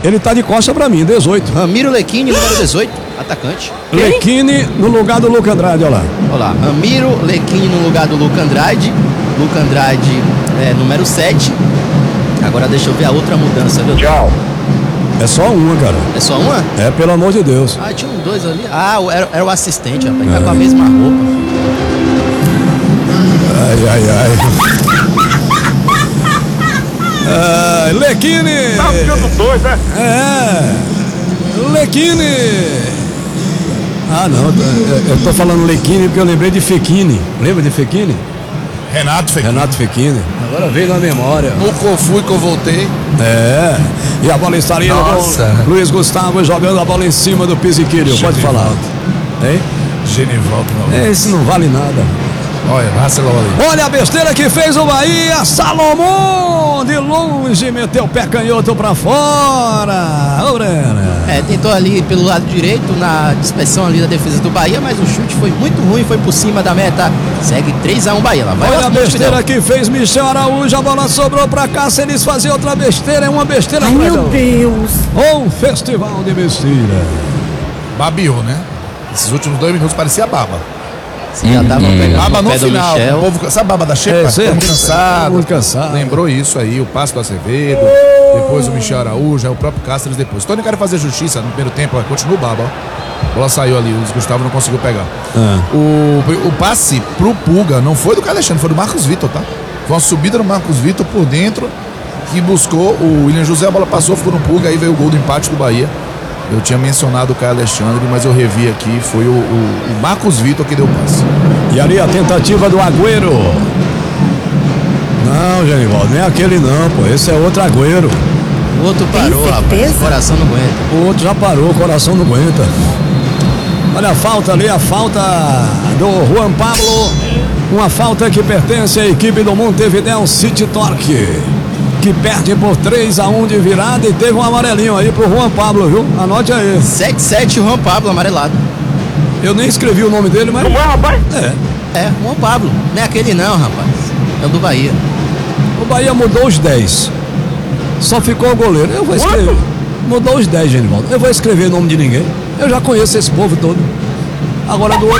Ele tá de costa pra mim, 18. Ramiro Lecchini, número 18, atacante. Lecchini no lugar do Luca Andrade, olha lá. Olha lá, Ramiro Lecchini no lugar do Luca Andrade. Luca Andrade número 7. Agora deixa eu ver a outra mudança, viu? Tchau. É só uma, cara. É só uma? É, pelo amor de Deus. Ah, tinha dois ali. Ah, era o assistente, rapaz. Tá com a mesma roupa. Ai, Lecchini! Tá ficando dois, né? Lecchini! Ah, não, eu tô falando Lecchini porque eu lembrei de Fechini. Lembra de Fechini? Renato Fechini. Agora veio na memória. Nunca eu fui que eu voltei. E a bola estaria com Luiz Gustavo jogando a bola em cima do Pisiquilho. Pode falar. Hein? Genivaldo não. Esse não vale nada. Olha, Olha a besteira que fez o Bahia. Salomão de longe meteu o pé canhoto pra fora. Ô, Brena. Tentou ali pelo lado direito na dispersão ali da defesa do Bahia, mas o chute foi muito ruim, foi por cima da meta. Segue 3-1 Bahia. Lá vai. Olha a besteira que fez Michel Araújo. A bola sobrou pra cá. Se eles fazem outra besteira, é uma besteira. Ai, meu Deus. Um festival de besteira. Babiou, né? Esses últimos 2 minutos parecia baba. Já tava pegando Baba no pé do final. Michel. O povo, sabe baba da Xepa? Muito cansado. Lembrou isso aí, o passe do Acevedo, depois o Michel Araújo, o próprio Cáceres depois. Então, não quero fazer justiça no primeiro tempo, continua o baba, ó. A bola saiu ali, o Gustavo não conseguiu pegar. O passe pro Pulga não foi do Caio Alexandre, foi do Marcos Vitor, tá? Foi uma subida do Marcos Vitor por dentro, que buscou o William José, a bola passou, ficou no Pulga, aí veio o gol do empate do Bahia. Eu tinha mencionado o Caio Alexandre, mas eu revi aqui, foi o Marcos Vitor que deu o passe. E ali a tentativa do Agüero. Não, Genivaldo, nem aquele não, pô, esse é outro Agüero. O outro parou, rapaz, o coração não aguenta. O outro já parou, o coração não aguenta. Olha a falta ali, a falta do Juan Pablo. Uma falta que pertence à equipe do Montevideo City Torque, que perde por 3-1 de virada e teve um amarelinho aí pro Juan Pablo, viu? Anote aí. 7-7 Juan Pablo, amarelado. Eu nem escrevi o nome dele, mas... Como é, rapaz? Juan Pablo. Não é aquele não, rapaz. É o do Bahia. O Bahia mudou os 10. Só ficou o goleiro. Eu vou escrever. Quanto? Mudou os 10, Genivaldo. Eu vou escrever o nome de ninguém. Eu já conheço esse povo todo. Agora do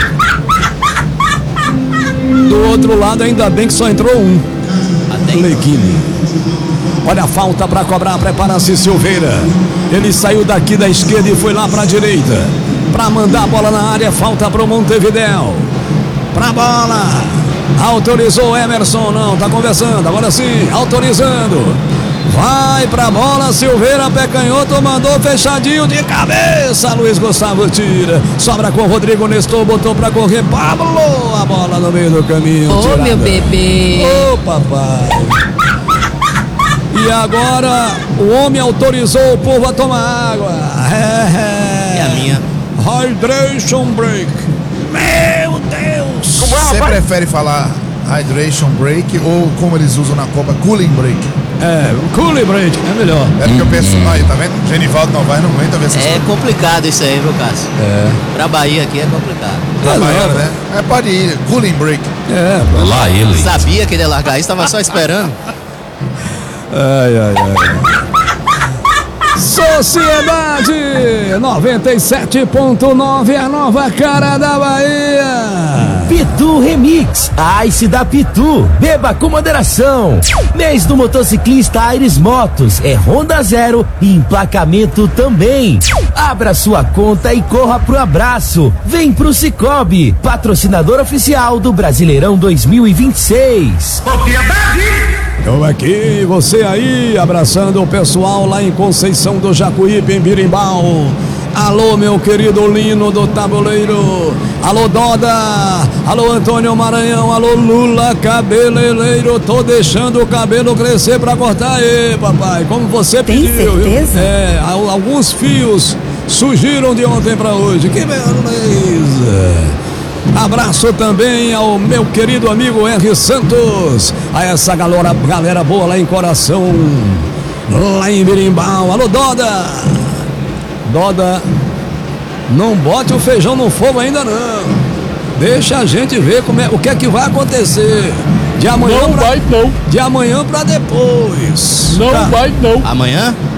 outro lado, ainda bem que só entrou um. Lecchini. Olha a falta para cobrar, prepara-se Silveira. Ele saiu daqui da esquerda e foi lá para a direita para mandar a bola na área. Falta para o Montevideo. Para a bola. Autorizou o Emerson, não, tá conversando. Agora sim, autorizando. Vai pra bola, Silveira, pé canhoto, mandou fechadinho de cabeça. Luiz Gustavo tira. Sobra com o Rodrigo Nestor, botou pra correr. Pablo, a bola no meio do caminho. Ô, meu bebê. Ô, papai. E agora o homem autorizou o povo a tomar água. É a minha. Hydration break. Meu Deus. Como é, Você rapaz? prefere falar hydration break ou como eles usam na Copa, cooling break? Cooling break, é melhor. É porque eu penso, aí, tá vendo? Genivaldo não aguenta ver essas É coisas. complicado isso aí, viu, Cássio? Pra Bahia aqui é complicado. Trabalhando, né? Pode ir, cooling break. Lá ele. Sabia que ele ia largar isso, tava só esperando. Sociedade 97.9, a nova cara da Bahia. Pitu Remix, a Ice da Pitu, beba com moderação. Mês do motociclista Aires Motos, é Honda Zero e emplacamento também. Abra sua conta e corra pro abraço. Vem pro Cicobi, patrocinador oficial do Brasileirão 2026. Eu aqui, você aí, abraçando o pessoal lá em Conceição do Jacuípe, em Birimbau. Alô, meu querido Lino do Tabuleiro. Alô, Doda. Alô, Antônio Maranhão. Alô, Lula cabeleireiro. Tô deixando o cabelo crescer pra cortar aí, papai. Como você Tem pediu. certeza? Alguns fios surgiram de ontem pra hoje. Que beleza. Abraço também ao meu querido amigo R. Santos, a essa galera boa lá em Coração, lá em Birimbau. Alô, Doda. Doda, não bote o feijão no fogo ainda não. Deixa a gente ver o que é que vai acontecer. De amanhã Não vai não. De amanhã pra depois. Não vai não. Amanhã?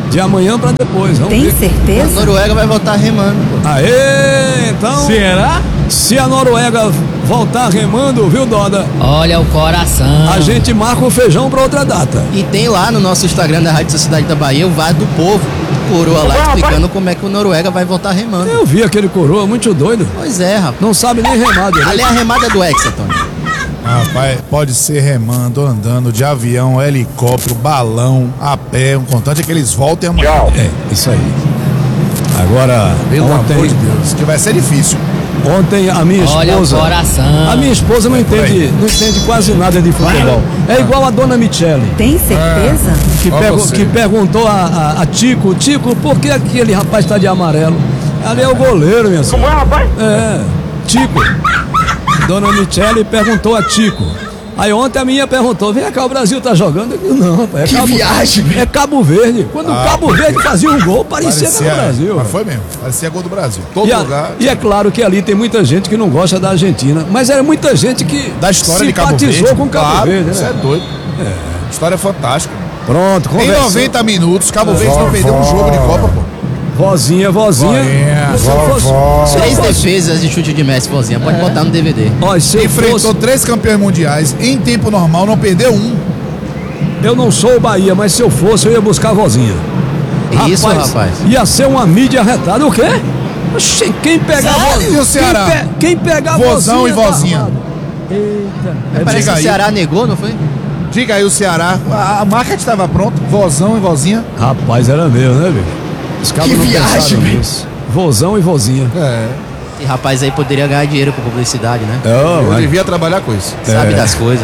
De amanhã pra depois. Vamos Tem ver. A certeza? Noruega vai voltar remando, pô. Aê, então. Será? Se a Noruega voltar remando, viu, Doda? Olha o coração. A gente marca o feijão pra outra data. E tem lá no nosso Instagram da Rádio Sociedade da Bahia o VAR do Povo. Coroa lá explicando como é que o Noruega vai voltar remando. Eu vi aquele coroa muito doido. Pois é, rapaz. Não sabe nem remar direito. Ali é a remada do Hexa, Tony. Rapaz, pode ser remando, andando, de avião, helicóptero, balão, a pé. O importante é que eles voltem amanhã. É, isso aí. Agora, Pelo amor ontem, de Deus, que vai ser difícil. ontem a minha Olha o esposa. coração. A minha esposa não entende quase nada de futebol. É igual a dona Michele, Tem certeza? Ó você. que perguntou a Tico, por que aquele rapaz está de amarelo? Ali é o goleiro, minha senhora. Como é, rapaz? É, Tico. Dona Michele perguntou a Tico. Aí ontem a minha perguntou, vem cá, o Brasil tá jogando? Eu digo, não, rapaz, é Cabo Verde. Quando o Cabo Verde fazia um gol, parecia que era o Brasil. Mas foi mesmo, parecia gol do Brasil. Todo lugar. E é claro que ali tem muita gente que não gosta da Argentina, mas era muita gente que Da história de Cabo Verde. simpatizou com Cabo Claro, Verde, isso né? é doido. História fantástica. Pronto, Em conversa. 90 minutos, Cabo Verde não perdeu um jogo de Copa, pô. Vozinha. Vozinha, Se eu fosse- se eu 3 fosse- defesas de chute de Messi, Vozinha. Pode botar no DVD. Ó, se eu Enfrentou fosse, 3 campeões mundiais em tempo normal, não perdeu um. eu não sou o Bahia, mas se eu fosse, eu ia buscar a vozinha. Isso, rapaz. Ia ser uma mídia retada. O quê? Oxi, quem pegar a Sério? vozinha? E o Ceará? Quem pegar a Vozão vozinha e vozinha. tá armado. Eita. Parece diga que o aí. Ceará negou, não foi? Diga aí o Ceará. A marca estava pronta, vozão e vozinha. Rapaz, era meu, né, velho? Os cabos não pensaram nisso. Vozão e vozinha. Esse rapaz aí poderia ganhar dinheiro com publicidade, né? Eu devia trabalhar com isso. Sabe das coisas.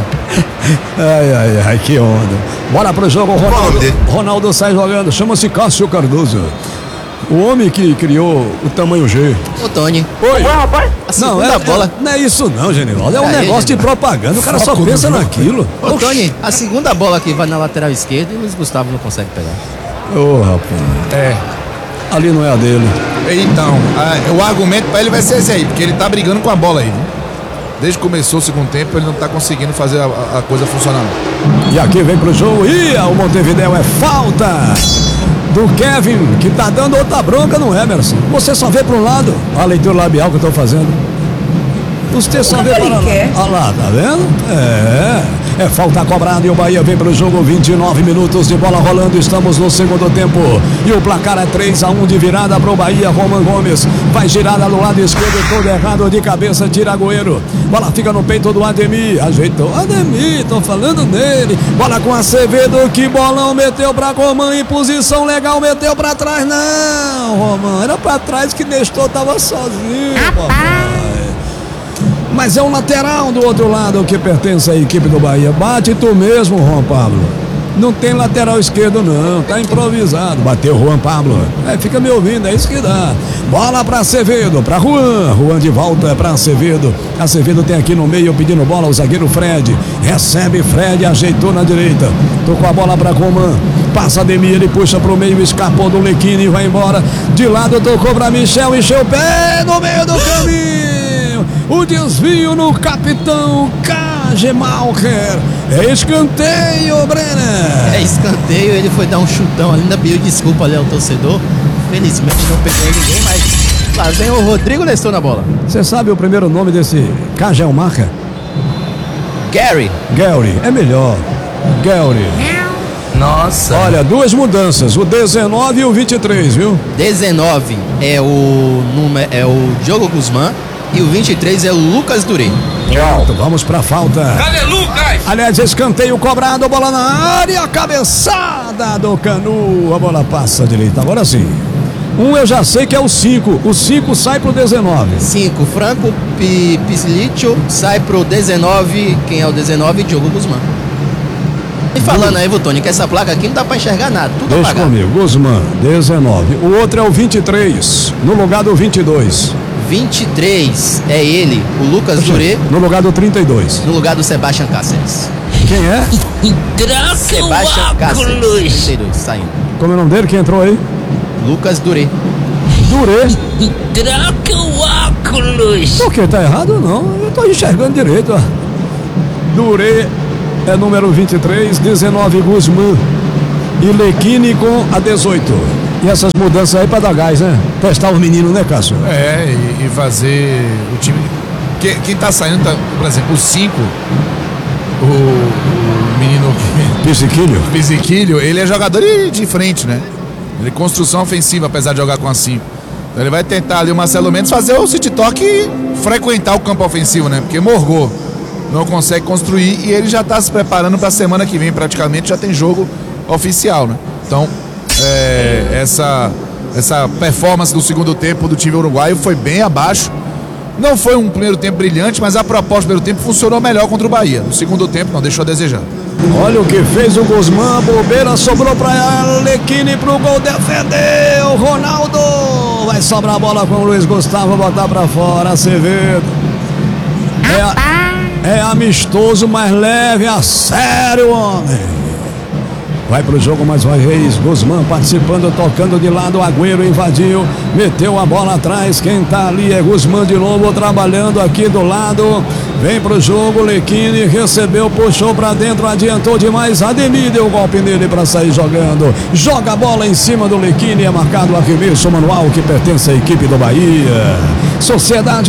Ai, que onda. Bora pro jogo, Ronaldo sai jogando, chama-se Cássio Cardoso. O homem que criou o tamanho G. Ô, Tony. Oi. A segunda bola. Não é isso não, Genivaldo. É um Aí, negócio de propaganda, o cara só Foco pensa no jogo. naquilo. Ô, Tony, a segunda bola que vai na lateral esquerda e o Luiz Gustavo não consegue pegar. Ô, rapaz. Ali não é a dele. Então, o argumento pra ele vai ser esse aí, porque ele tá brigando com a bola aí, viu? Desde que começou o segundo tempo, ele não tá conseguindo fazer a coisa funcionar. E aqui vem pro jogo. O Montevidéu é falta do Kevin, que tá dando outra bronca no Emerson. Você só vê para um lado. A leitura labial que eu tô fazendo. Você só vê para lá. Olha lá, tá vendo? É falta cobrada e o Bahia vem pro jogo. 29 minutos de bola rolando. Estamos no segundo tempo. E o placar é 3-1 de virada pro Bahia. Roman Gomes vai girada no lado esquerdo, todo errado de cabeça, tira Agüero. Bola fica no peito do Ademir. Ajeitou Ademir, tô falando dele. Bola com Acevedo, que bolão, meteu pra Roman em posição legal, meteu pra trás. Não, Roman, era pra trás que Nestor tava sozinho, papai. Mas é um lateral do outro lado que pertence à equipe do Bahia. Bate tu mesmo, Juan Pablo. Não tem lateral esquerdo não, tá improvisado. Bateu Juan Pablo. Fica me ouvindo, é isso que dá. Bola pra Acevedo, pra Juan. Juan de volta pra Acevedo. Acevedo tem aqui no meio pedindo bola o zagueiro Fred. Recebe Fred, ajeitou na direita. Tocou a bola pra Roman. Passa Ademir, ele puxa pro meio, escapou do Lequini e vai embora. De lado tocou pra Michel, encheu o pé no meio do caminho. O desvio no capitão Kagemalker. É escanteio, Brenner. É escanteio, ele foi dar um chutão ali, ainda pediu desculpa ali ao torcedor. Felizmente não pegou ninguém, mas lá vem o Rodrigo Nestor na bola. Você sabe o primeiro nome desse Kagemalker? Gary. Gary, é melhor. Gary. Nossa. Olha, duas mudanças, o 19 e o 23, viu? 19 é o Diogo Guzmán e o 23 é o Lucas Duré. Pronto, vamos pra falta. Cadê Lucas? Aliás, escanteio cobrado, bola na área, cabeçada do Canu. A bola passa à direita, agora sim. Eu já sei que é o 5. O 5 sai pro 19. 5, Franco Pislicio sai pro 19. Quem é o 19? Diogo Guzmán. E falando aí, Tony, que essa placa aqui não dá pra enxergar nada, tudo Deixa apagado. comigo, Guzmán, 19. O outro é o 23, no lugar do 22. 23 é ele, o Lucas Duré, No lugar do 32. no lugar do Sebastião Cáceres. Quem é? Sebastião Cáceres, 32, saindo. Como é o nome dele que entrou aí? Lucas Duré. Durê. Troca o óculos. Por que? Tá errado não? Eu tô enxergando direito, ó. Durê é número 23, 19 Guzmán. e Lequini com a 18. E essas mudanças aí pra dar gás, né? Testar os meninos, né, Cássio? E fazer o time. Quem tá saindo, por exemplo, o 5, o menino Pisiquilho, ele é jogador de frente, né? Ele é construção ofensiva, apesar de jogar com a 5. Então ele vai tentar ali o Marcelo Mendes fazer o city talk e frequentar o campo ofensivo, né? Porque morgou, não consegue construir e ele já tá se preparando pra semana que vem, praticamente já tem jogo oficial, né? Então, essa performance do segundo tempo do time uruguaio foi bem abaixo. Não foi um primeiro tempo brilhante, mas a proposta do primeiro tempo funcionou melhor contra o Bahia. No segundo tempo, não deixou a desejar. Olha o que fez o Guzmán, bobeira, sobrou pra Lequini pro gol, defendeu, Ronaldo, vai sobrar a bola com o Luiz Gustavo, botar pra fora, Acevedo. É amistoso, mas leve a sério, homem. Vai pro jogo, mas vai Reis, Guzmán participando, tocando de lado, Agüero invadiu, meteu a bola atrás, quem tá ali é Guzmán de novo, trabalhando aqui do lado, vem pro jogo, Lequini recebeu, puxou pra dentro, adiantou demais, Ademir deu golpe nele pra sair jogando, joga a bola em cima do Lequini, é marcado o arremesso manual que pertence à equipe do Bahia. Sociedade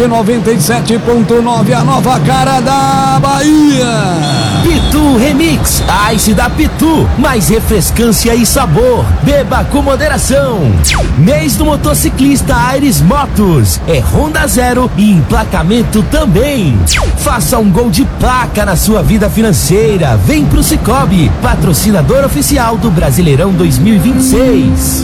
97.9, a nova cara da Bahia. Pitu Remix, Ice da Pitu, mais refrescância e sabor. Beba com moderação. Mês do motociclista Aires Motos. É Honda Zero e emplacamento também. Faça um gol de placa na sua vida financeira. Vem pro Cicobi, patrocinador oficial do Brasileirão 2026.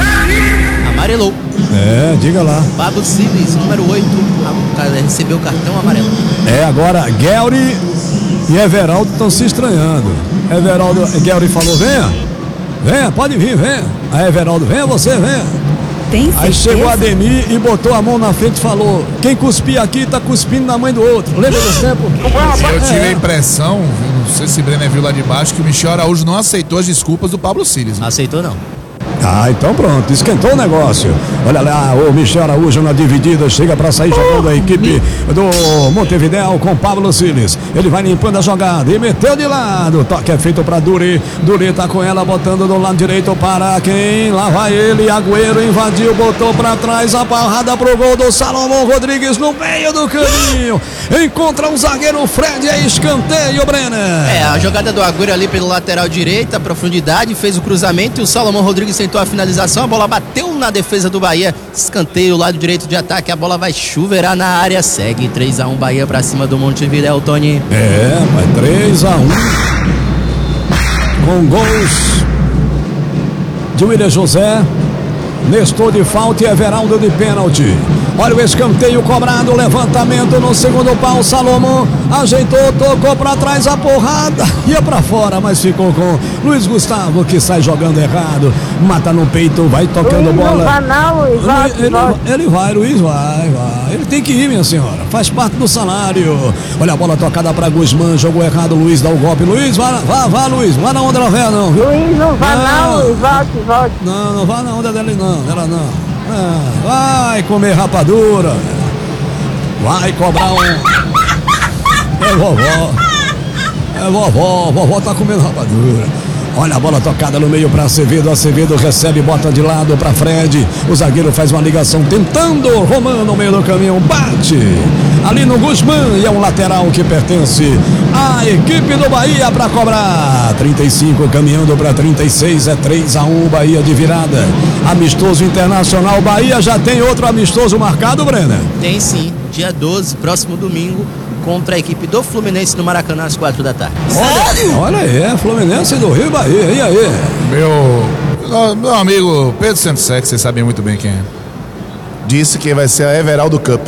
Amarelou. Diga lá. Pablo Siles, número 8. O cara recebeu o cartão amarelo. Agora Guelri e Everaldo estão se estranhando. Guelri falou, venha, pode vir, venha. Aí Everaldo, venha você, venha. Tem certeza? Aí chegou Ademir e botou a mão na frente e falou, quem cuspir aqui tá cuspindo na mãe do outro. Lembra desse tempo? Eu tive a impressão, não sei se Brenner viu lá de baixo, que o Michel Araújo não aceitou as desculpas do Pablo Siles. Aceitou não. Então pronto, esquentou o negócio. Olha lá, o Michel Araújo na dividida, chega pra sair jogando a equipe do Montevidéu com Pablo Siles. Ele vai limpando a jogada e meteu de lado. O toque é feito pra Duri. Duri tá com ela, botando do lado direito para quem? Lá vai ele, Agüero invadiu, botou pra trás a parrada pro gol do Salomão Rodrigues no meio do caminho. Encontra um zagueiro, Fred, é escanteio, Brenner. A jogada do Agüero ali pelo lateral direito, a profundidade, fez o cruzamento e o Salomão Rodrigues tentou a finalização, a bola bateu na defesa do Bahia, escanteio, lado direito de ataque, a bola vai chuveirar na área, segue 3-1 Bahia pra cima do Montevidéu, Tony. Vai 3-1 com gols de William José, Nestor de falta e Everaldo de pênalti. Olha o escanteio cobrado, levantamento no segundo pau, Salomão ajeitou, tocou pra trás a porrada, ia pra fora, mas ficou com Luiz Gustavo que sai jogando errado, mata no peito, vai tocando bola. Não vai não, Luiz, ele vai, Luiz, vai. Ele tem que ir, minha senhora, faz parte do salário. Olha a bola tocada pra Guzmán, jogou errado, Luiz dá o golpe. Luiz, vá, Luiz, não vai na onda da véia não, viu? Luiz, não vai não, Luiz, volte. Não vai na onda dela não. Vai comer rapadura. Vai cobrar um. Vovó tá comendo rapadura. Olha a bola tocada no meio para Acevedo recebe, bota de lado para Fred, o zagueiro faz uma ligação tentando, Romano no meio do caminho, bate ali no Guzmán e é um lateral que pertence à equipe do Bahia para cobrar. 35 caminhando para 36, é 3-1 Bahia de virada. Amistoso internacional, Bahia já tem outro amistoso marcado, Brenner? Tem sim, dia 12, próximo domingo, contra a equipe do Fluminense no Maracanã às 4 da tarde. Olha aí, Fluminense do Rio, Bahia, e aí? Meu amigo Pedro Santosec, vocês sabem muito bem quem é, disse que vai ser a Everaldo Cup.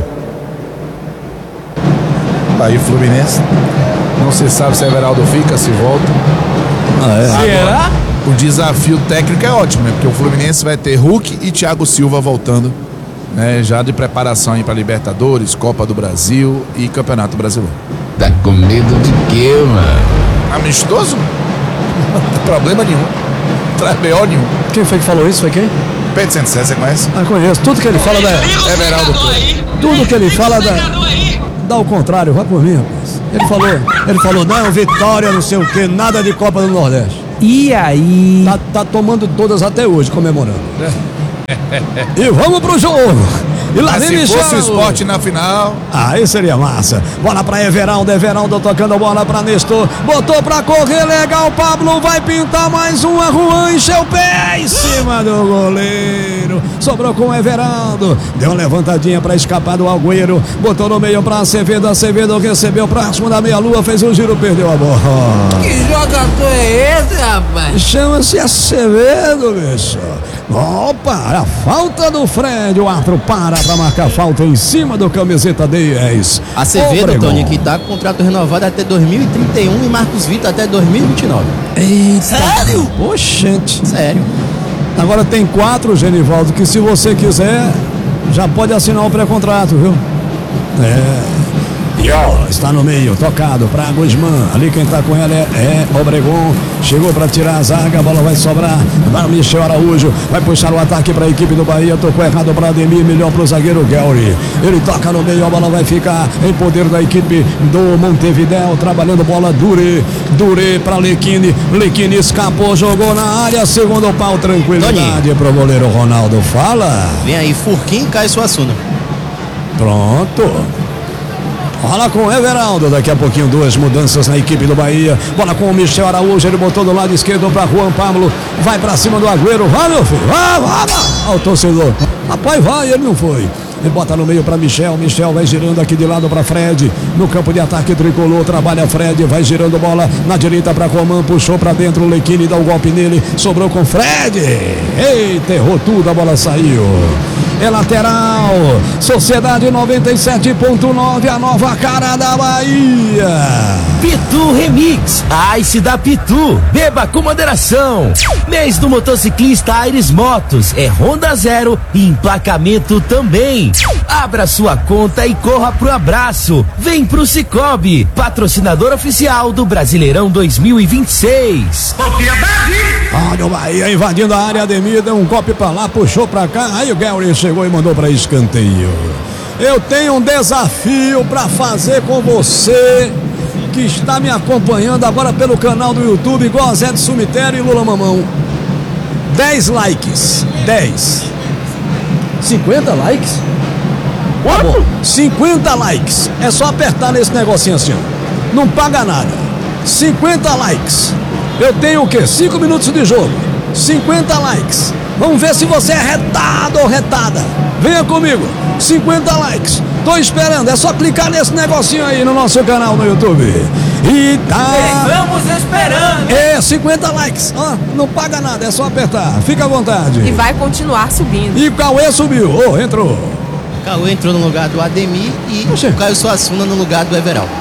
Aí Fluminense, não se sabe se a Everaldo fica, se volta. Será? O desafio técnico é ótimo, né? Porque o Fluminense vai ter Hulk e Thiago Silva voltando, né, já de preparação aí para Libertadores, Copa do Brasil e Campeonato Brasileiro. Tá com medo de quê, mano? Amistoso? Não tem problema nenhum. Não traz B.O. nenhum. Quem foi que falou isso? Foi quem? Pedro Santosec, você conhece? Conheço. Tudo que ele fala da Everaldo. Tudo que ele fala dá o contrário. Vai por mim, rapaz. Ele falou, não, vitória, não sei o que, nada de Copa do Nordeste. E aí? Tá tomando todas até hoje, comemorando. E vamos pro jogo. E lá vem se fosse o Sport na final. Aí seria massa. Bola pra Everaldo. Everaldo tocando a bola pra Nestor. Botou pra correr, legal. Pablo vai pintar mais uma. Juan encheu o pé em cima do goleiro. Sobrou com o Everaldo. Deu uma levantadinha pra escapar do Agüero. Botou no meio pra Acevedo. Acevedo recebeu próximo da meia-lua. Fez um giro, perdeu a bola. Que jogador é esse, rapaz? Chama-se Acevedo, bicho. Opa, a falta do Fred. O árbitro para pra marcar falta em cima do camiseta 10. Acevedo, Tony, que tá com contrato renovado até 2031 e Marcos Vitor até 2029. Eita. Sério? Oxente. Sério. Agora tem 4, Genivaldo, que se você quiser, já pode assinar o pré-contrato, viu? E ó, está no meio, tocado para Guzmán. Ali quem tá com ela é Obregon. Chegou para tirar a zaga, a bola vai sobrar para Michel Araújo. Vai puxar o ataque para a equipe do Bahia. Tocou errado para Ademir, melhor para o zagueiro Gary. Ele toca no meio, a bola vai ficar em poder da equipe do Montevidéu. Trabalhando bola Dure para Lequini. Lequini escapou, jogou na área. Segundo pau, tranquilidade para o goleiro Ronaldo. Fala. Vem aí, Furquim e Caio Suassuna. Pronto. Bola com o Everaldo, daqui a pouquinho 2 mudanças na equipe do Bahia. Bola com o Michel Araújo, ele botou do lado esquerdo para Juan Pablo. Vai para cima do Agüero, vai meu filho, vai. Ó, o torcedor, rapaz, vai, ele não foi. Ele bota no meio para Michel vai girando aqui de lado para Fred. No campo de ataque tricolor, trabalha Fred, vai girando bola na direita para Roman, puxou para dentro, o Lequini dá o golpe nele, sobrou com Fred. Eita, errou tudo, a bola saiu. É lateral, Sociedade 97.9, a nova cara da Bahia. Pitu Remix, Ice da Pitu, beba com moderação. Mês do motociclista Aires Motos, é Honda Zero e emplacamento também. Abra sua conta e corra pro abraço. Vem pro Cicobi, patrocinador oficial do Brasileirão 2026. Olha o Bahia invadindo a área, Ademir deu um golpe pra lá, puxou pra cá, aí o Gary chegou e mandou pra escanteio. Eu tenho um desafio pra fazer com você que está me acompanhando agora pelo canal do YouTube, igual a Zé do Cemitério e Lula Mamão. 10 likes, 10. 50 likes? Tá bom, 50 likes. É só apertar nesse negocinho assim, ó. Não paga nada. 50 likes. Eu tenho o quê? 5 minutos de jogo. 50 likes. Vamos ver se você é retado ou retada. Venha comigo. 50 likes. Tô esperando. É só clicar nesse negocinho aí no nosso canal no YouTube. E tá. Estamos esperando. É, 50 likes. Não paga nada, é só apertar. Fica à vontade. E vai continuar subindo. E o Cauê subiu. Entrou. Cauê entrou no lugar do Ademir e o Caio Suassuna no lugar do Everaldo.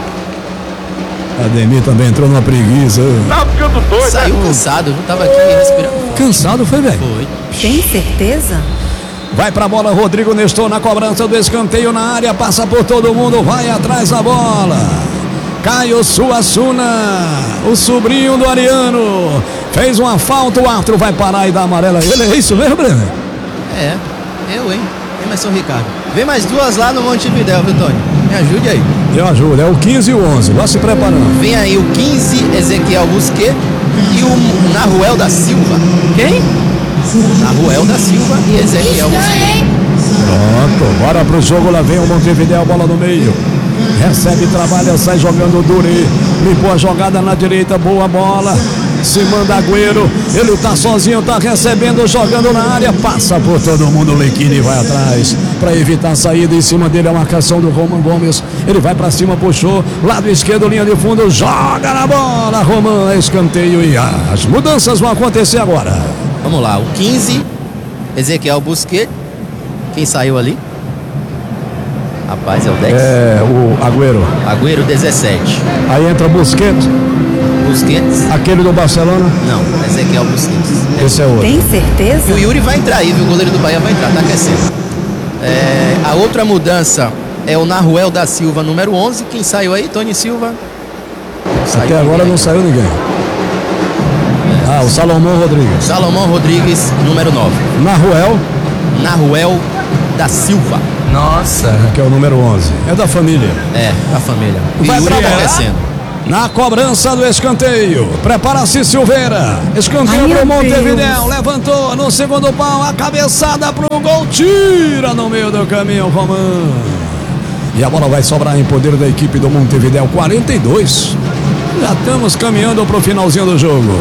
Ademir também entrou numa preguiça. Tá ficando doido, Saiu cansado, viu? Tava aqui respirando. Cansado foi, velho? Foi. Tem certeza? Vai pra bola, Rodrigo Nestor na cobrança do escanteio na área, passa por todo mundo, vai atrás da bola. Caio Suassuna, o sobrinho do Ariano, fez uma falta, o árbitro vai parar e dar amarela. Ele é isso mesmo, Breno? É, eu, hein? Emerson Ricardo. Vem mais 2 lá no Montevidéu, viu, Tony? Me ajude aí. Eu ajudo, é o 15 e o 11, vá se preparando. Vem aí o 15, Ezequiel Busquet e o Naruel da Silva. Quem? Naruel da Silva e Ezequiel Busquet. Pronto, bora pro jogo, lá vem o Montevidéu, bola no meio. Recebe, trabalha, sai jogando o Duri. Limpou a jogada na direita, boa bola. Se manda Agüero, ele tá sozinho, tá recebendo, jogando na área, passa por todo mundo, o Lequini vai atrás para evitar a saída, em cima dele a marcação do Roman Gomes, ele vai para cima, puxou, lado esquerdo, linha de fundo, joga na bola, Roman, escanteio e as mudanças vão acontecer agora. Vamos lá, o 15, Ezequiel Busquet. Quem saiu ali? Rapaz, é o 10. É, o Agüero. Agüero, 17. Aí entra Busquets. Busquets. Aquele do Barcelona? Não, Ezequiel Busquets. Esse é outro. Tem E certeza? o Yuri vai entrar aí, viu? O goleiro do Bahia vai entrar, tá aquecendo. A outra mudança é o Naruel da Silva, número 11. Quem saiu aí? Tony Silva. Até agora não saiu ninguém. O Salomão Rodrigues. Salomão Rodrigues, número 9. Naruel da Silva. Nossa. Que é o número 11. É da família. É, da família. E Vai Yuri pra tá lá? aquecendo. Na cobrança do escanteio. Prepara-se Silveira. Escanteio pro Montevidéu. Levantou no segundo pau. A cabeçada pro gol. Tira no meio do caminho, Romão. E a bola vai sobrar em poder da equipe do Montevidéu. 42. Já estamos caminhando pro finalzinho do jogo.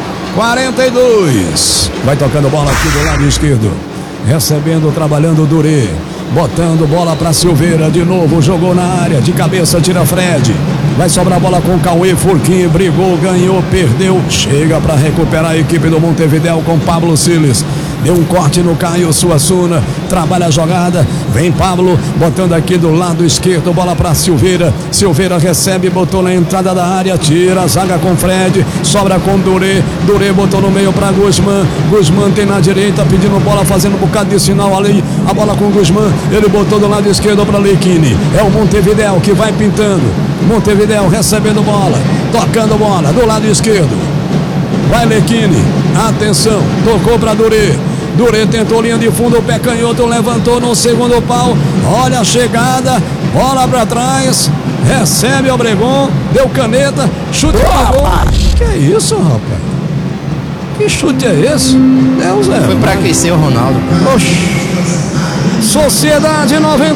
42. Vai tocando bola aqui do lado esquerdo. Recebendo, trabalhando o Durê. Botando bola para Silveira de novo, jogou na área, de cabeça tira Fred. Vai sobrar a bola com Cauê Furquim, brigou, ganhou, perdeu. Chega para recuperar a equipe do Montevidéu com Pablo Siles. Deu um corte no Caio Suassuna, trabalha a jogada, vem Pablo, botando aqui do lado esquerdo, bola para Silveira. Silveira recebe, botou na entrada da área, tira a zaga com Fred, sobra com Durê. Durê botou no meio para Guzmán. Guzmán tem na direita, pedindo bola, fazendo um bocado de sinal ali. A bola com Guzmán, ele botou do lado esquerdo para Lequini. É o Montevidéu que vai pintando. Montevidéu recebendo bola, tocando bola do lado esquerdo. Vai Lequini, atenção, tocou para Durê. Durê tentou linha de fundo, o pé canhoto levantou no segundo pau. Olha a chegada, bola para trás. Recebe Obregon, deu caneta, chute para gol. Que é isso, rapaz? Que chute é esse? Deus é. Foi para aquecer o Ronaldo. Oxi. Sociedade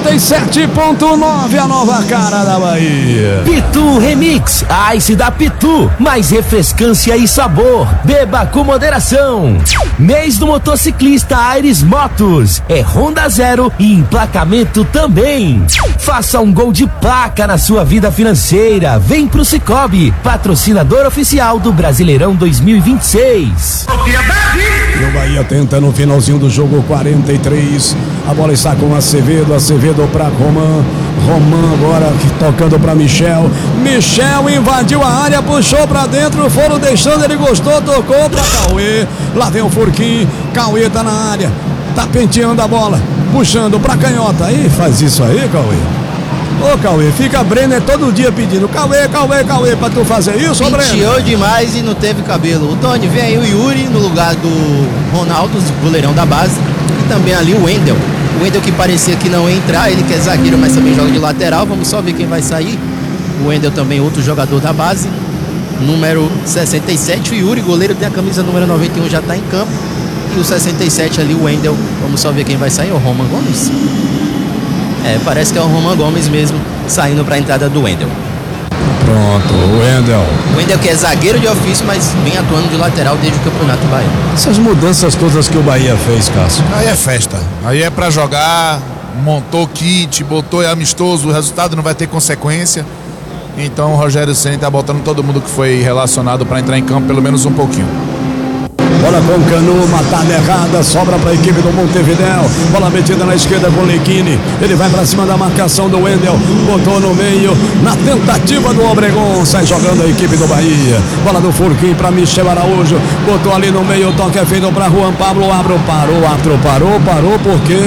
97.9, a nova cara da Bahia. Pitu Remix, a Ice da Pitu, mais refrescância e sabor. Beba com moderação. Mês do motociclista Aires Motos. É Honda Zero e emplacamento também. Faça um gol de placa na sua vida financeira. Vem pro Cicobi, patrocinador oficial do Brasileirão 2026. E o Bahia tenta no finalzinho do jogo, 43. A bola está com Acevedo, Acevedo para Román. Román agora tocando para Michel. Michel invadiu a área, puxou para dentro, foram deixando, ele gostou, tocou para Cauê. Lá vem o Furquim, Cauê tá na área, tá penteando a bola, puxando para canhota. Aí faz isso aí, Cauê. Ô Cauê, fica Brenner todo dia pedindo Cauê, Cauê, Cauê, pra tu fazer isso, Brenner? Penteou demais e não teve cabelo. O Tony, vem aí o Yuri no lugar do Ronaldo, goleirão da base. E também ali o Wendel. O Wendel que parecia que não ia entrar, ele que é zagueiro, mas também joga de lateral. Vamos só ver quem vai sair. O Wendel também, outro jogador da base. Número 67, o Yuri, goleiro, tem a camisa número 91, já tá em campo. E o 67 ali, o Wendel. Vamos só ver quem vai sair, o Roman Gomes. Parece que é o Roman Gomes mesmo, saindo para a entrada do Wendel. Pronto, o Wendel. O Wendel que é zagueiro de ofício, mas vem atuando de lateral desde o Campeonato Baiano. Essas mudanças todas que o Bahia fez, Cássio. Aí é festa. Aí é pra jogar, montou kit, botou, é amistoso, o resultado não vai ter consequência. Então o Rogério Ceni tá botando todo mundo que foi relacionado para entrar em campo pelo menos um pouquinho. Bola com Canu, matada errada, sobra para a equipe do Montevidéu. Bola metida na esquerda com Lequini. Ele vai para cima da marcação do Wendel. Botou no meio, na tentativa do Obregon. Sai jogando a equipe do Bahia. Bola do Furquim para Michel Araújo. Botou ali no meio, o toque é feito para Juan Pablo. Abro, parou, porque...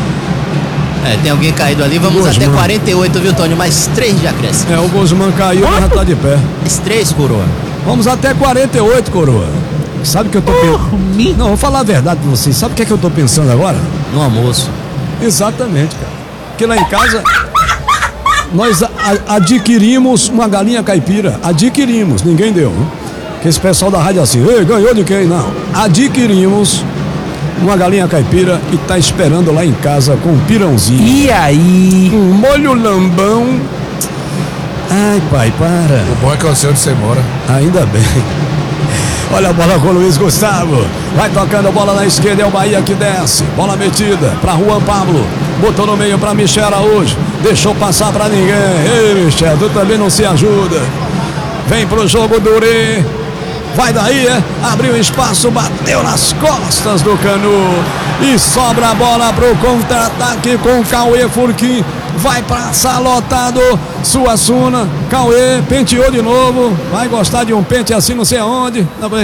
tem alguém caído ali. Vamos até 48, viu, Tony? Mais 3 de acréscimo. O Guzmán caiu, mas já tá de pé. Mais 3, Coroa. Vamos até 48, Coroa. Sabe o que eu tô pensando? Não, vou falar a verdade pra vocês. Sabe o que é que eu tô pensando agora? No almoço. Exatamente, cara. Porque lá em casa nós adquirimos uma galinha caipira. Adquirimos, ninguém deu. Né? Que esse pessoal da rádio assim, ei, ganhou de quem? Não. Adquirimos uma galinha caipira e tá esperando lá em casa com um pirãozinho. E aí? Um molho lambão. Ai, pai, para. O bom é que eu sei onde você mora. Ainda bem. Olha a bola com o Luiz Gustavo. Vai tocando a bola na esquerda, é o Bahia que desce. Bola metida para Juan Pablo. Botou no meio para Michel Araújo. Deixou passar para ninguém. Ei, Michel, tu também não se ajuda. Vem pro jogo Durê. Vai daí, abriu espaço, bateu nas costas do Canu. E sobra a bola pro contra-ataque com Cauê Furquim. Vai passar lotado, Suassuna, Cauê, penteou de novo. Vai gostar de um pente assim não sei aonde.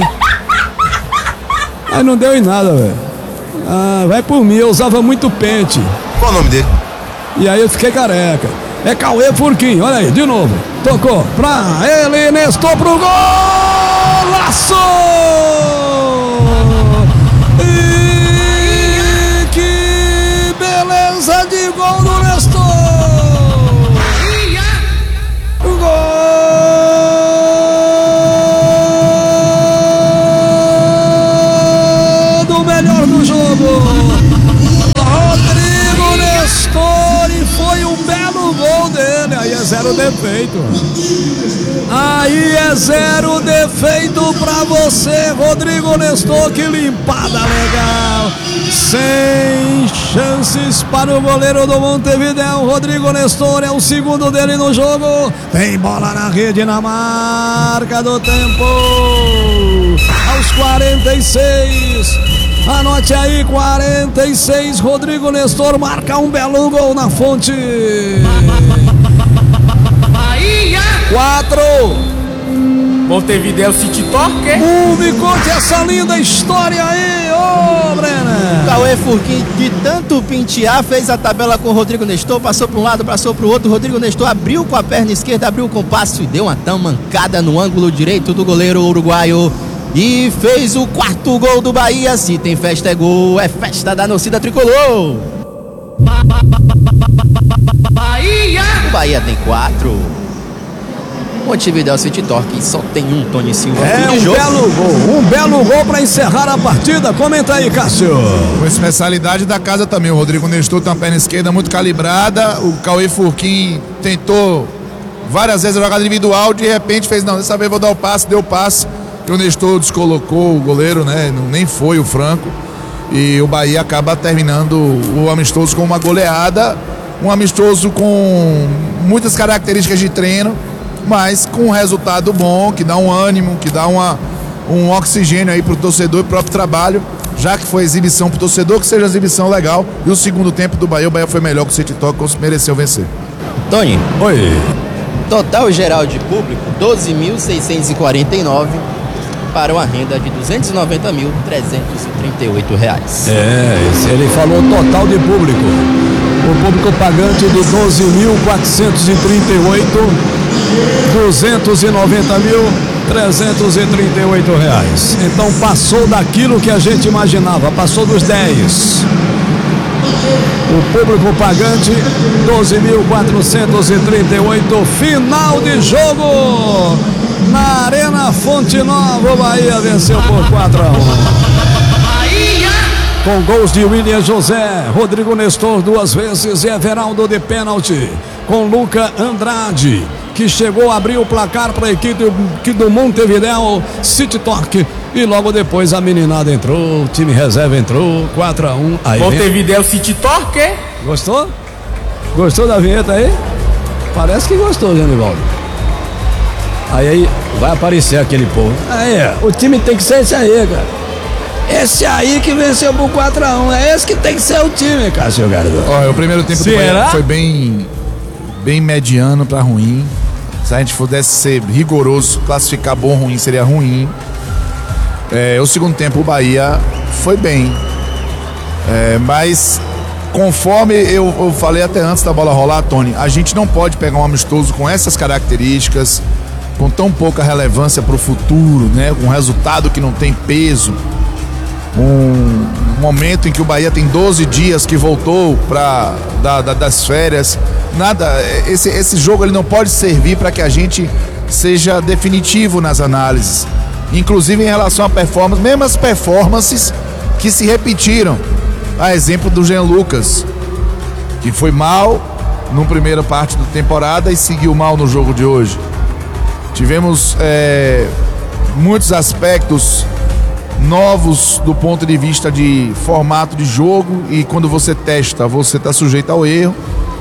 Aí não deu em nada, velho. Vai por mim, eu usava muito pente. Qual o nome dele? E aí eu fiquei careca. É Cauê Furquim, olha aí, de novo. Tocou pra ele, Nestor pro gol! Laço! E que beleza de gol do Nestor! Gol! zero defeito. Aí é zero defeito pra você, Rodrigo Nestor. Que limpada legal. Sem chances para o goleiro do Montevidéu. Rodrigo Nestor é o segundo dele no jogo. Tem bola na rede na marca do tempo. Aos 46. Anote aí, 46. Rodrigo Nestor marca um belo gol na Fonte. Bahia! 4. Montevidéu City Torque. Me conte essa linda história aí, ô Brenner. Cauê Furquim, de tanto pentear, fez a tabela com o Rodrigo Nestor, passou para um lado, passou para o outro. Rodrigo Nestor abriu com a perna esquerda, abriu com o passo e deu uma tamancada no ângulo direito do goleiro uruguaio. E fez o quarto gol do Bahia. Se tem festa é gol, é festa da torcida tricolor. Bahia! O Bahia tem 4. Montevidéu City Torque só tem um, Tony Silva. É um belo gol para encerrar a partida. Comenta aí, Cássio. Com especialidade da casa também. O Rodrigo Nestor tem uma perna esquerda muito calibrada. O Cauê Furquim tentou várias vezes a jogada individual. De repente fez, não, dessa vez vou dar o passe, deu o passe. Que o Nestor descolocou o goleiro, né? Nem foi o Franco. E o Bahia acaba terminando o amistoso com uma goleada. Um amistoso com muitas características de treino, mas com um resultado bom, que dá um ânimo, que dá um oxigênio aí pro torcedor e pro próprio trabalho. Já que foi exibição pro torcedor, que seja exibição legal. E o segundo tempo do Bahia, o Bahia foi melhor que o City Torque, mereceu vencer. Tony, Oi. total geral de público, 12.649 para uma renda de R$ 290.338. Ele falou total de público. O público pagante de 12.438, R$ 290.338. Então passou daquilo que a gente imaginava, passou dos 10. O público pagante, 12.438, final de jogo na Arena Fonte Nova. O Bahia venceu por 4-1. Com gols de William José, Rodrigo Nestor 2 vezes e Everaldo de pênalti. Com Luca Andrade, que chegou a abrir o placar para a equipe do Montevidéu City Torque. E logo depois a meninada entrou, o time reserva entrou, 4-1. Aí Montevidéu City Torque. Gostou? Gostou da vinheta aí? Parece que gostou, Genivaldo. Aí vai aparecer aquele povo. Aí, o time tem que ser esse aí, cara. Esse aí que venceu por 4-1. É esse que tem que ser o time, Cássio Gardo. Olha, o primeiro tempo do Bahia foi bem mediano para ruim. Se a gente pudesse ser rigoroso, classificar bom ou ruim, seria ruim. O segundo tempo o Bahia foi bem. Mas conforme eu falei até antes da bola rolar, Tony, a gente não pode pegar um amistoso com essas características, com tão pouca relevância para o futuro, né? Com um resultado que não tem peso. Um momento em que o Bahia tem 12 dias que voltou das férias. Nada, esse jogo ele não pode servir para que a gente seja definitivo nas análises, inclusive em relação a performance, mesmo as performances que se repetiram. A exemplo do Jean Lucas, que foi mal na primeira parte da temporada e seguiu mal no jogo de hoje. Tivemos muitos aspectos novos do ponto de vista de formato de jogo, e quando você testa, você está sujeito ao erro.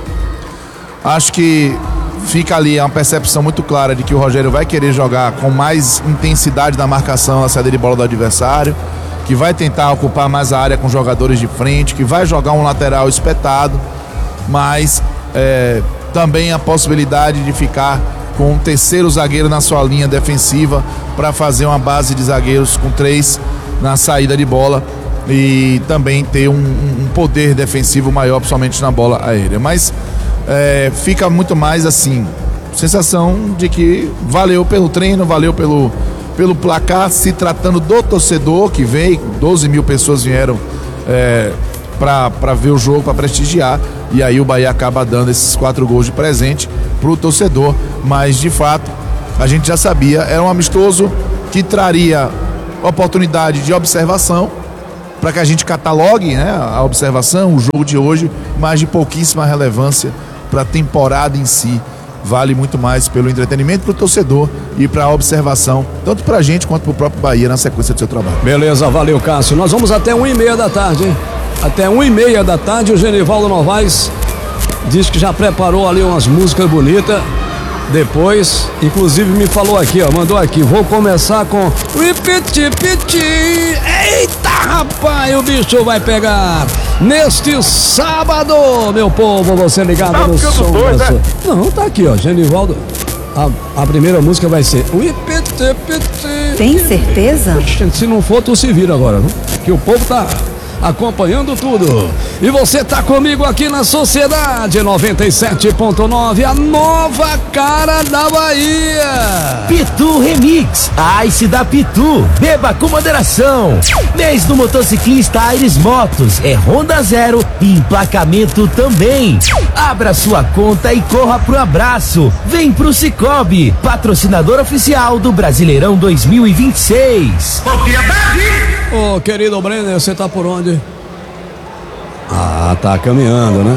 Acho que fica ali uma percepção muito clara de que o Rogério vai querer jogar com mais intensidade na marcação, na saída de bola do adversário, que vai tentar ocupar mais a área com jogadores de frente, que vai jogar um lateral espetado, mas também a possibilidade de ficar com um terceiro zagueiro na sua linha defensiva para fazer uma base de zagueiros com 3 na saída de bola e também ter um poder defensivo maior, principalmente na bola aérea. Mas fica muito mais assim, sensação de que valeu pelo treino, valeu pelo placar, se tratando do torcedor que veio, 12 mil pessoas vieram para ver o jogo, para prestigiar, e aí o Bahia acaba dando esses 4 gols de presente pro torcedor. Mas de fato a gente já sabia, era um amistoso que traria oportunidade de observação para que a gente catalogue, né, a observação, o jogo de hoje, mas de pouquíssima relevância para a temporada em si. vale muito mais pelo entretenimento, pro torcedor e pra observação, tanto pra gente quanto pro próprio Bahia na sequência do seu trabalho. Beleza, valeu, Cássio. Nós vamos até 1h30 da tarde, hein? Até 1h30 da tarde, o Genivaldo Novaes diz que já preparou ali umas músicas bonitas. Depois, inclusive me falou aqui, ó, mandou aqui, vou começar com Piti Piti. Eita, rapaz, o bicho vai pegar neste sábado, meu povo, você ligado no som. Não, tá aqui, ó, Genivaldo. A primeira música vai ser Piti Piti. Tem certeza? Se não for, tu se vira agora, viu? Que o povo tá acompanhando tudo. E você tá comigo aqui na Sociedade 97.9, a nova cara da Bahia. Pitu Remix, Ice da Pitu, beba com moderação. Mês do motociclista Aires Motos, é Honda Zero e emplacamento também. Abra sua conta e corra pro abraço. Vem pro Cicobi, patrocinador oficial do Brasileirão 2026. Ô, querido Brenner, você tá por onde? Ah, tá caminhando, né?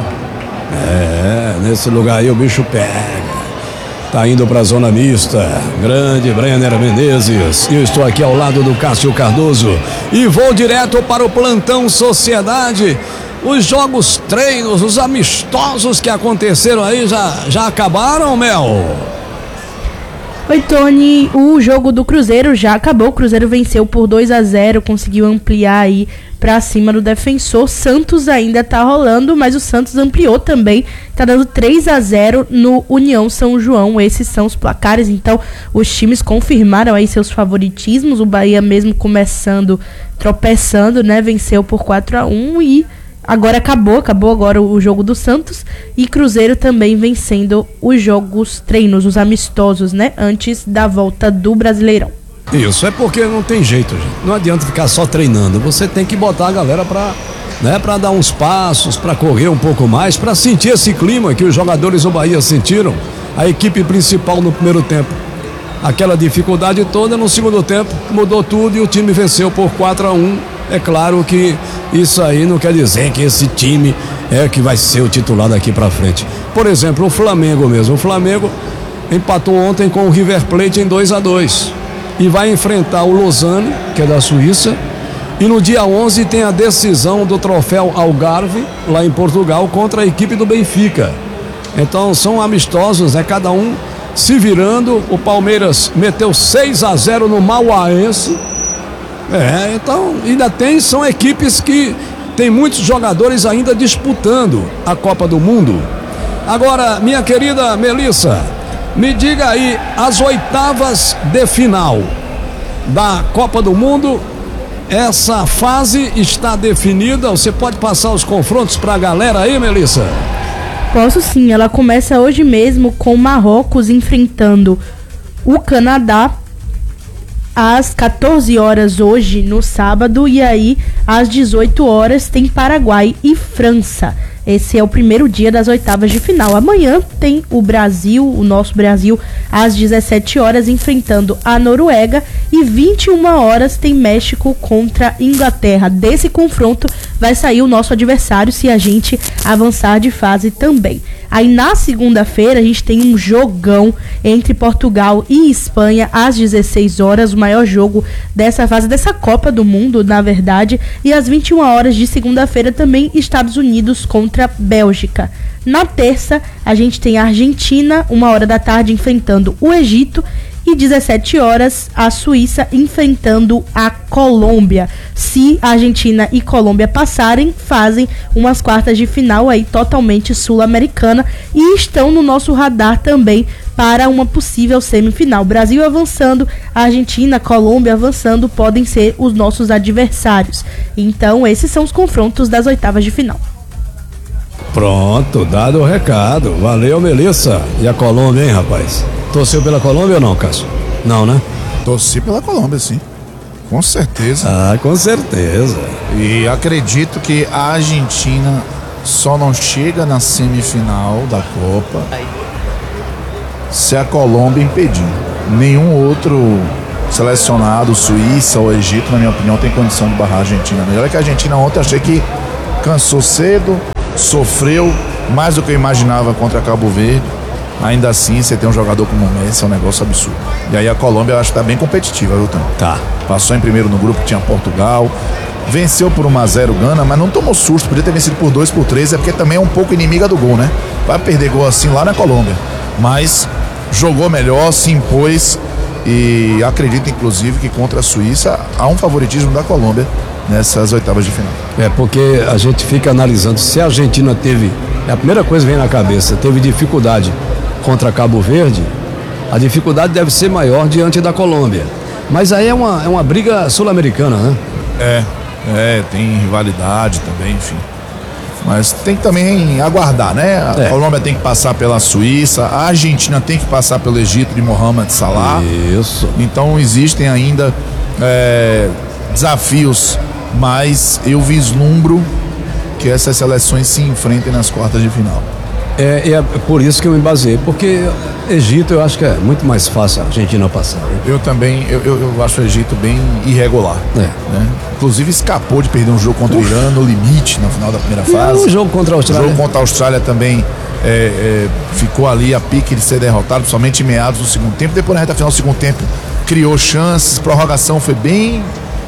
Nesse lugar aí o bicho pega. Tá indo pra zona mista. Grande Brenner Menezes. Eu estou aqui ao lado do Cássio Cardoso e vou direto para o plantão Sociedade. Os jogos treinos, os amistosos que aconteceram aí já acabaram, Mel? Oi, Tony, o jogo do Cruzeiro já acabou, o Cruzeiro venceu por 2-0, conseguiu ampliar aí pra cima do Defensor. Santos ainda tá rolando, mas o Santos ampliou também, tá dando 3-0 no União São João. Esses são os placares, então os times confirmaram aí seus favoritismos. O Bahia mesmo começando, tropeçando, né, venceu por 4-1 e agora acabou agora o jogo do Santos, e Cruzeiro também vencendo os jogos treinos, os amistosos, né, antes da volta do Brasileirão. Isso, é porque não tem jeito, gente. Não adianta ficar só treinando, você tem que botar a galera pra dar uns passos, pra correr um pouco mais, pra sentir esse clima que os jogadores do Bahia sentiram, a equipe principal no primeiro tempo. Aquela dificuldade toda, no segundo tempo mudou tudo e o time venceu por 4-1. É claro que isso aí não quer dizer que esse time é que vai ser o titular daqui pra frente. Por exemplo, o Flamengo mesmo. O Flamengo empatou ontem com o River Plate em 2-2 e vai enfrentar o Lausanne, que é da Suíça, e no dia 11 tem a decisão do troféu Algarve, lá em Portugal, contra a equipe do Benfica. Então são amistosos, né? Cada um se virando. O Palmeiras meteu 6-0 no Mauaense. Então ainda são equipes que tem muitos jogadores ainda disputando a Copa do Mundo. Agora, minha querida Melissa, me diga aí, as oitavas de final da Copa do Mundo, essa fase está definida? Você pode passar os confrontos pra galera aí, Melissa? Posso sim, ela começa hoje mesmo com Marrocos enfrentando o Canadá às 14 horas hoje, no sábado, e aí às 18 horas tem Paraguai e França. Esse é o primeiro dia das oitavas de final. Amanhã tem o Brasil, o nosso Brasil, às 17 horas enfrentando a Noruega, e 21 horas tem México contra Inglaterra. Desse confronto vai sair o nosso adversário se a gente avançar de fase também. Aí na segunda-feira a gente tem um jogão entre Portugal e Espanha às 16 horas, o maior jogo dessa fase, dessa Copa do Mundo, na verdade. E às 21 horas de segunda-feira também Estados Unidos contra Bélgica. Na terça a gente tem a Argentina, 1h enfrentando o Egito, e 17 horas a Suíça enfrentando a Colômbia. Se a Argentina e Colômbia passarem, fazem umas quartas de final aí totalmente sul-americana e estão no nosso radar também para uma possível semifinal. Brasil avançando, Argentina, Colômbia avançando, podem ser os nossos adversários. Então esses são os confrontos das oitavas de final. Pronto, dado o recado. Valeu, Melissa. E a Colômbia, hein, rapaz? Torceu pela Colômbia ou não, Cássio? Não, né? Torci pela Colômbia, sim. Com certeza. Ah, com certeza. E acredito que a Argentina só não chega na semifinal da Copa se a Colômbia impedir. Nenhum outro selecionado, Suíça ou Egito, na minha opinião, tem condição de barrar a Argentina. Melhor é que a Argentina ontem, achei que cansou cedo, sofreu mais do que eu imaginava contra Cabo Verde. ainda assim você tem um jogador como o Messi, é um negócio absurdo. E aí a Colômbia eu acho que tá bem competitiva, viu, Tano? Tá. Passou em primeiro no grupo que tinha Portugal, venceu por 1-0 Gana, mas não tomou susto, podia ter vencido por 2, por 3, é porque também é um pouco inimiga do gol, né? Vai perder gol assim lá na Colômbia, mas jogou melhor, se impôs e acredito inclusive que contra a Suíça há um favoritismo da Colômbia nessas oitavas de final. É porque a gente fica analisando se a Argentina teve, a primeira coisa que vem na cabeça, teve dificuldade contra Cabo Verde, a dificuldade deve ser maior diante da Colômbia. Mas aí é uma briga sul-americana, né? Tem rivalidade também, enfim. Mas tem que também aguardar, né? A Colômbia tem que passar pela Suíça, a Argentina tem que passar pelo Egito de Mohamed Salah. Isso. Então existem ainda desafios, mas eu vislumbro que essas seleções se enfrentem nas quartas de final. É por isso que eu me baseei, porque Egito eu acho que é muito mais fácil a Argentina passar. Né? Eu também, eu acho o Egito bem irregular. Né? Inclusive escapou de perder um jogo contra o Irã no limite, na final da primeira fase. O jogo contra a Austrália. O jogo contra a Austrália também ficou ali a pique de ser derrotado, principalmente em meados do segundo tempo. Depois na reta final do segundo tempo criou chances, prorrogação foi bem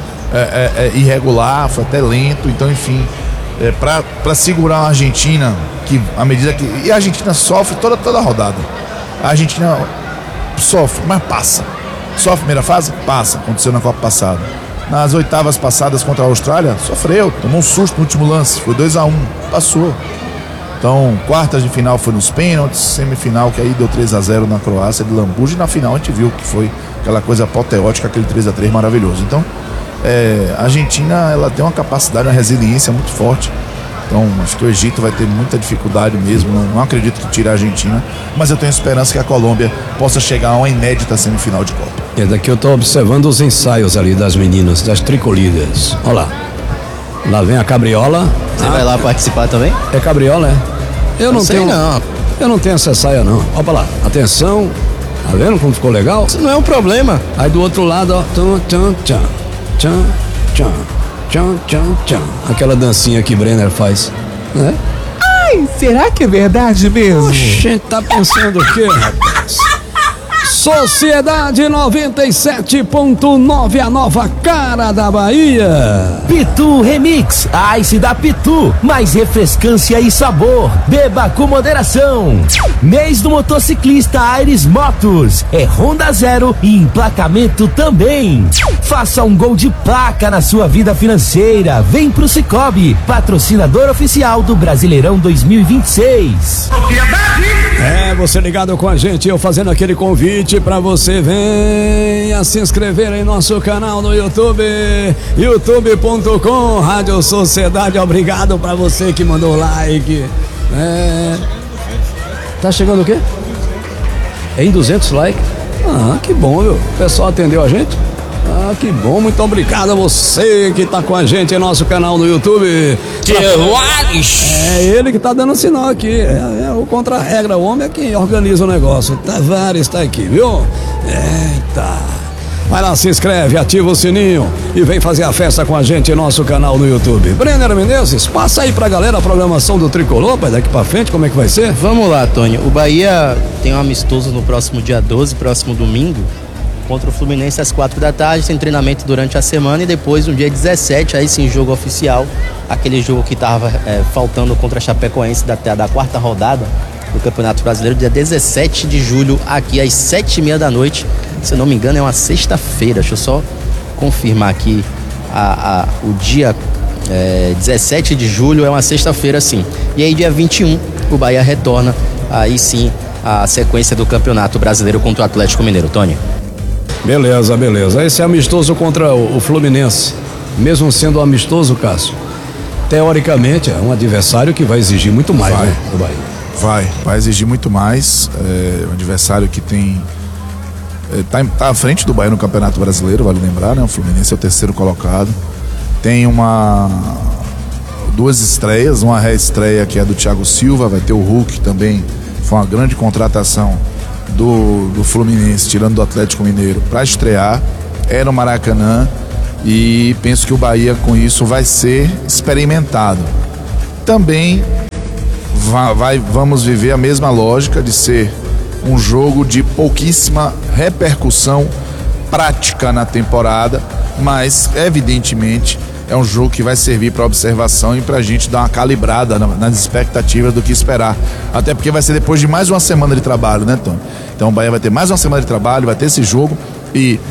irregular, foi até lento, então enfim... para segurar a Argentina, que à medida que... E a Argentina sofre toda a rodada. A Argentina sofre, mas passa. Sofre a primeira fase? Passa. Aconteceu na Copa passada. Nas oitavas passadas contra a Austrália, sofreu. Tomou um susto no último lance. Foi 2-1. Passou. Então, quartas de final foi nos pênaltis. Semifinal que aí deu 3-0 na Croácia de lambuja. E na final a gente viu que foi aquela coisa apoteótica, aquele 3-3 maravilhoso. Então, a Argentina ela tem uma capacidade, uma resiliência muito forte. Então acho que o Egito vai ter muita dificuldade mesmo. Não acredito que tire a Argentina, mas eu tenho esperança que a Colômbia possa chegar a uma inédita semifinal de Copa. E daqui eu estou observando os ensaios ali das meninas, das tricolíderes. Olha lá. Lá vem a Cabriola. Você vai lá participar também? É Cabriola, é? Eu não tenho. Não. Eu não tenho essa saia não. Olha pra lá. Atenção. Tá vendo como ficou legal? Isso não é um problema. Aí do outro lado, ó. Tchan, tchan. Tchan, tchan, tchan, tchan, tchan. Aquela dancinha que Brenner faz, né? Ai, será que é verdade mesmo? Oxe, tá pensando o quê, rapaz? Sociedade 97.9, a nova cara da Bahia. Pitu Remix, Ice da Pitu, mais refrescância e sabor. Beba com moderação. Mês do motociclista Aires Motos, é Honda Zero e emplacamento também. Faça um gol de placa na sua vida financeira. Vem pro Cicobi, patrocinador oficial do Brasileirão 2026. Você ligado com a gente, eu fazendo aquele convite pra você, venha se inscrever em nosso canal no YouTube, youtube.com, Rádio Sociedade. Obrigado pra você que mandou like. Tá chegando o quê? Em 200 likes? Ah, que bom, viu? O pessoal atendeu a gente? Ah, que bom, muito obrigado a você que tá com a gente em nosso canal no YouTube. É ele que tá dando sinal aqui. É o contra-regra, o homem é quem organiza o negócio. Tavares tá aqui, viu? Eita. Vai lá, se inscreve, ativa o sininho e vem fazer a festa com a gente em nosso canal no YouTube. Brenner Menezes, passa aí pra galera a programação do Tricolor, pai, daqui pra frente, como é que vai ser? Vamos lá, Tônio. O Bahia tem um amistoso no próximo dia 12, próximo domingo, contra o Fluminense às 4 da tarde, tem treinamento durante a semana e depois no dia 17, aí sim, jogo oficial, aquele jogo que estava faltando contra a Chapecoense da quarta rodada do Campeonato Brasileiro, dia 17 de julho, aqui às 7h30 da noite, se eu não me engano é uma sexta-feira, deixa eu só confirmar aqui, o dia 17 de julho é uma sexta-feira sim, e aí dia 21 o Bahia retorna, aí sim, a sequência do Campeonato Brasileiro contra o Atlético Mineiro. Tônio. Beleza. Esse é amistoso contra o Fluminense. Mesmo sendo amistoso, Cássio, teoricamente é um adversário que vai exigir muito mais, né, do Bahia. Vai exigir muito mais. É um adversário que tá à frente do Bahia no Campeonato Brasileiro, vale lembrar, né? O Fluminense é o terceiro colocado. Tem duas estreias, uma reestreia que é do Thiago Silva, vai ter o Hulk também, foi uma grande contratação do Fluminense, tirando do Atlético Mineiro, para estrear, é no Maracanã, e penso que o Bahia com isso vai ser experimentado. Também vamos viver a mesma lógica de ser um jogo de pouquíssima repercussão prática na temporada, mas evidentemente é um jogo que vai servir para observação e para a gente dar uma calibrada nas expectativas do que esperar. Até porque vai ser depois de mais uma semana de trabalho, né, Tony? Então o Bahia vai ter mais uma semana de trabalho, vai ter esse jogo e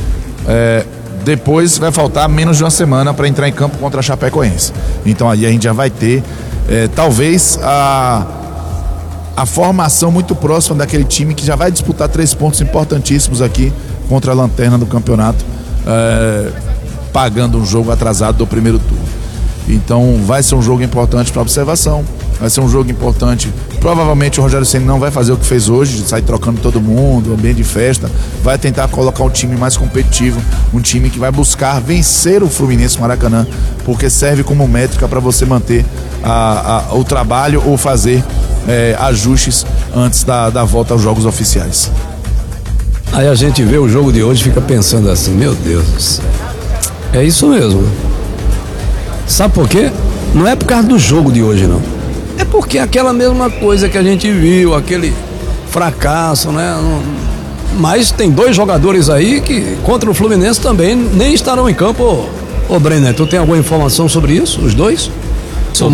depois vai faltar menos de uma semana para entrar em campo contra a Chapecoense. Então aí a gente já vai ter talvez a formação muito próxima daquele time que já vai disputar 3 pontos importantíssimos aqui contra a lanterna do campeonato, pagando um jogo atrasado do primeiro turno. Então vai ser um jogo importante para observação, vai ser um jogo importante. Provavelmente o Rogério Ceni não vai fazer o que fez hoje, de sair trocando todo mundo, ambiente de festa, vai tentar colocar um time mais competitivo, um time que vai buscar vencer o Fluminense no Maracanã, porque serve como métrica para você manter o trabalho ou fazer ajustes antes da volta aos jogos oficiais. Aí a gente vê o jogo de hoje e fica pensando assim, meu Deus do céu, é isso mesmo. Sabe por quê? Não é por causa do jogo de hoje, não. É porque é aquela mesma coisa que a gente viu, aquele fracasso, né? Mas tem 2 jogadores aí que contra o Fluminense também nem estarão em campo. Ô Brenner, tu tem alguma informação sobre isso? Os 2? O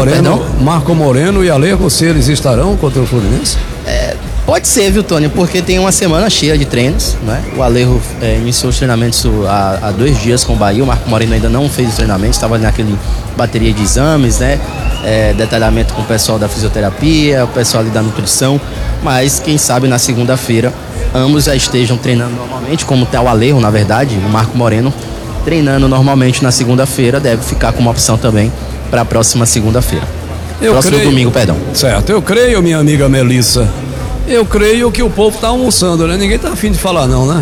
Marco Moreno e Alejo, se eles estarão contra o Fluminense? Pode ser, viu, Tony? Porque tem uma semana cheia de treinos, né? O Alejo iniciou os treinamentos há 2 dias com o Bahia. O Marco Moreno ainda não fez os treinamentos, estava naquele bateria de exames, né? Detalhamento com o pessoal da fisioterapia, o pessoal ali da nutrição. Mas quem sabe na segunda-feira ambos já estejam treinando normalmente, como está o Alejo, na verdade, o Marco Moreno treinando normalmente na segunda-feira, deve ficar com uma opção também para a próxima segunda-feira. Domingo, perdão. Certo, eu creio, minha amiga Melissa. Eu creio que o povo tá almoçando, né? Ninguém tá afim de falar não, né?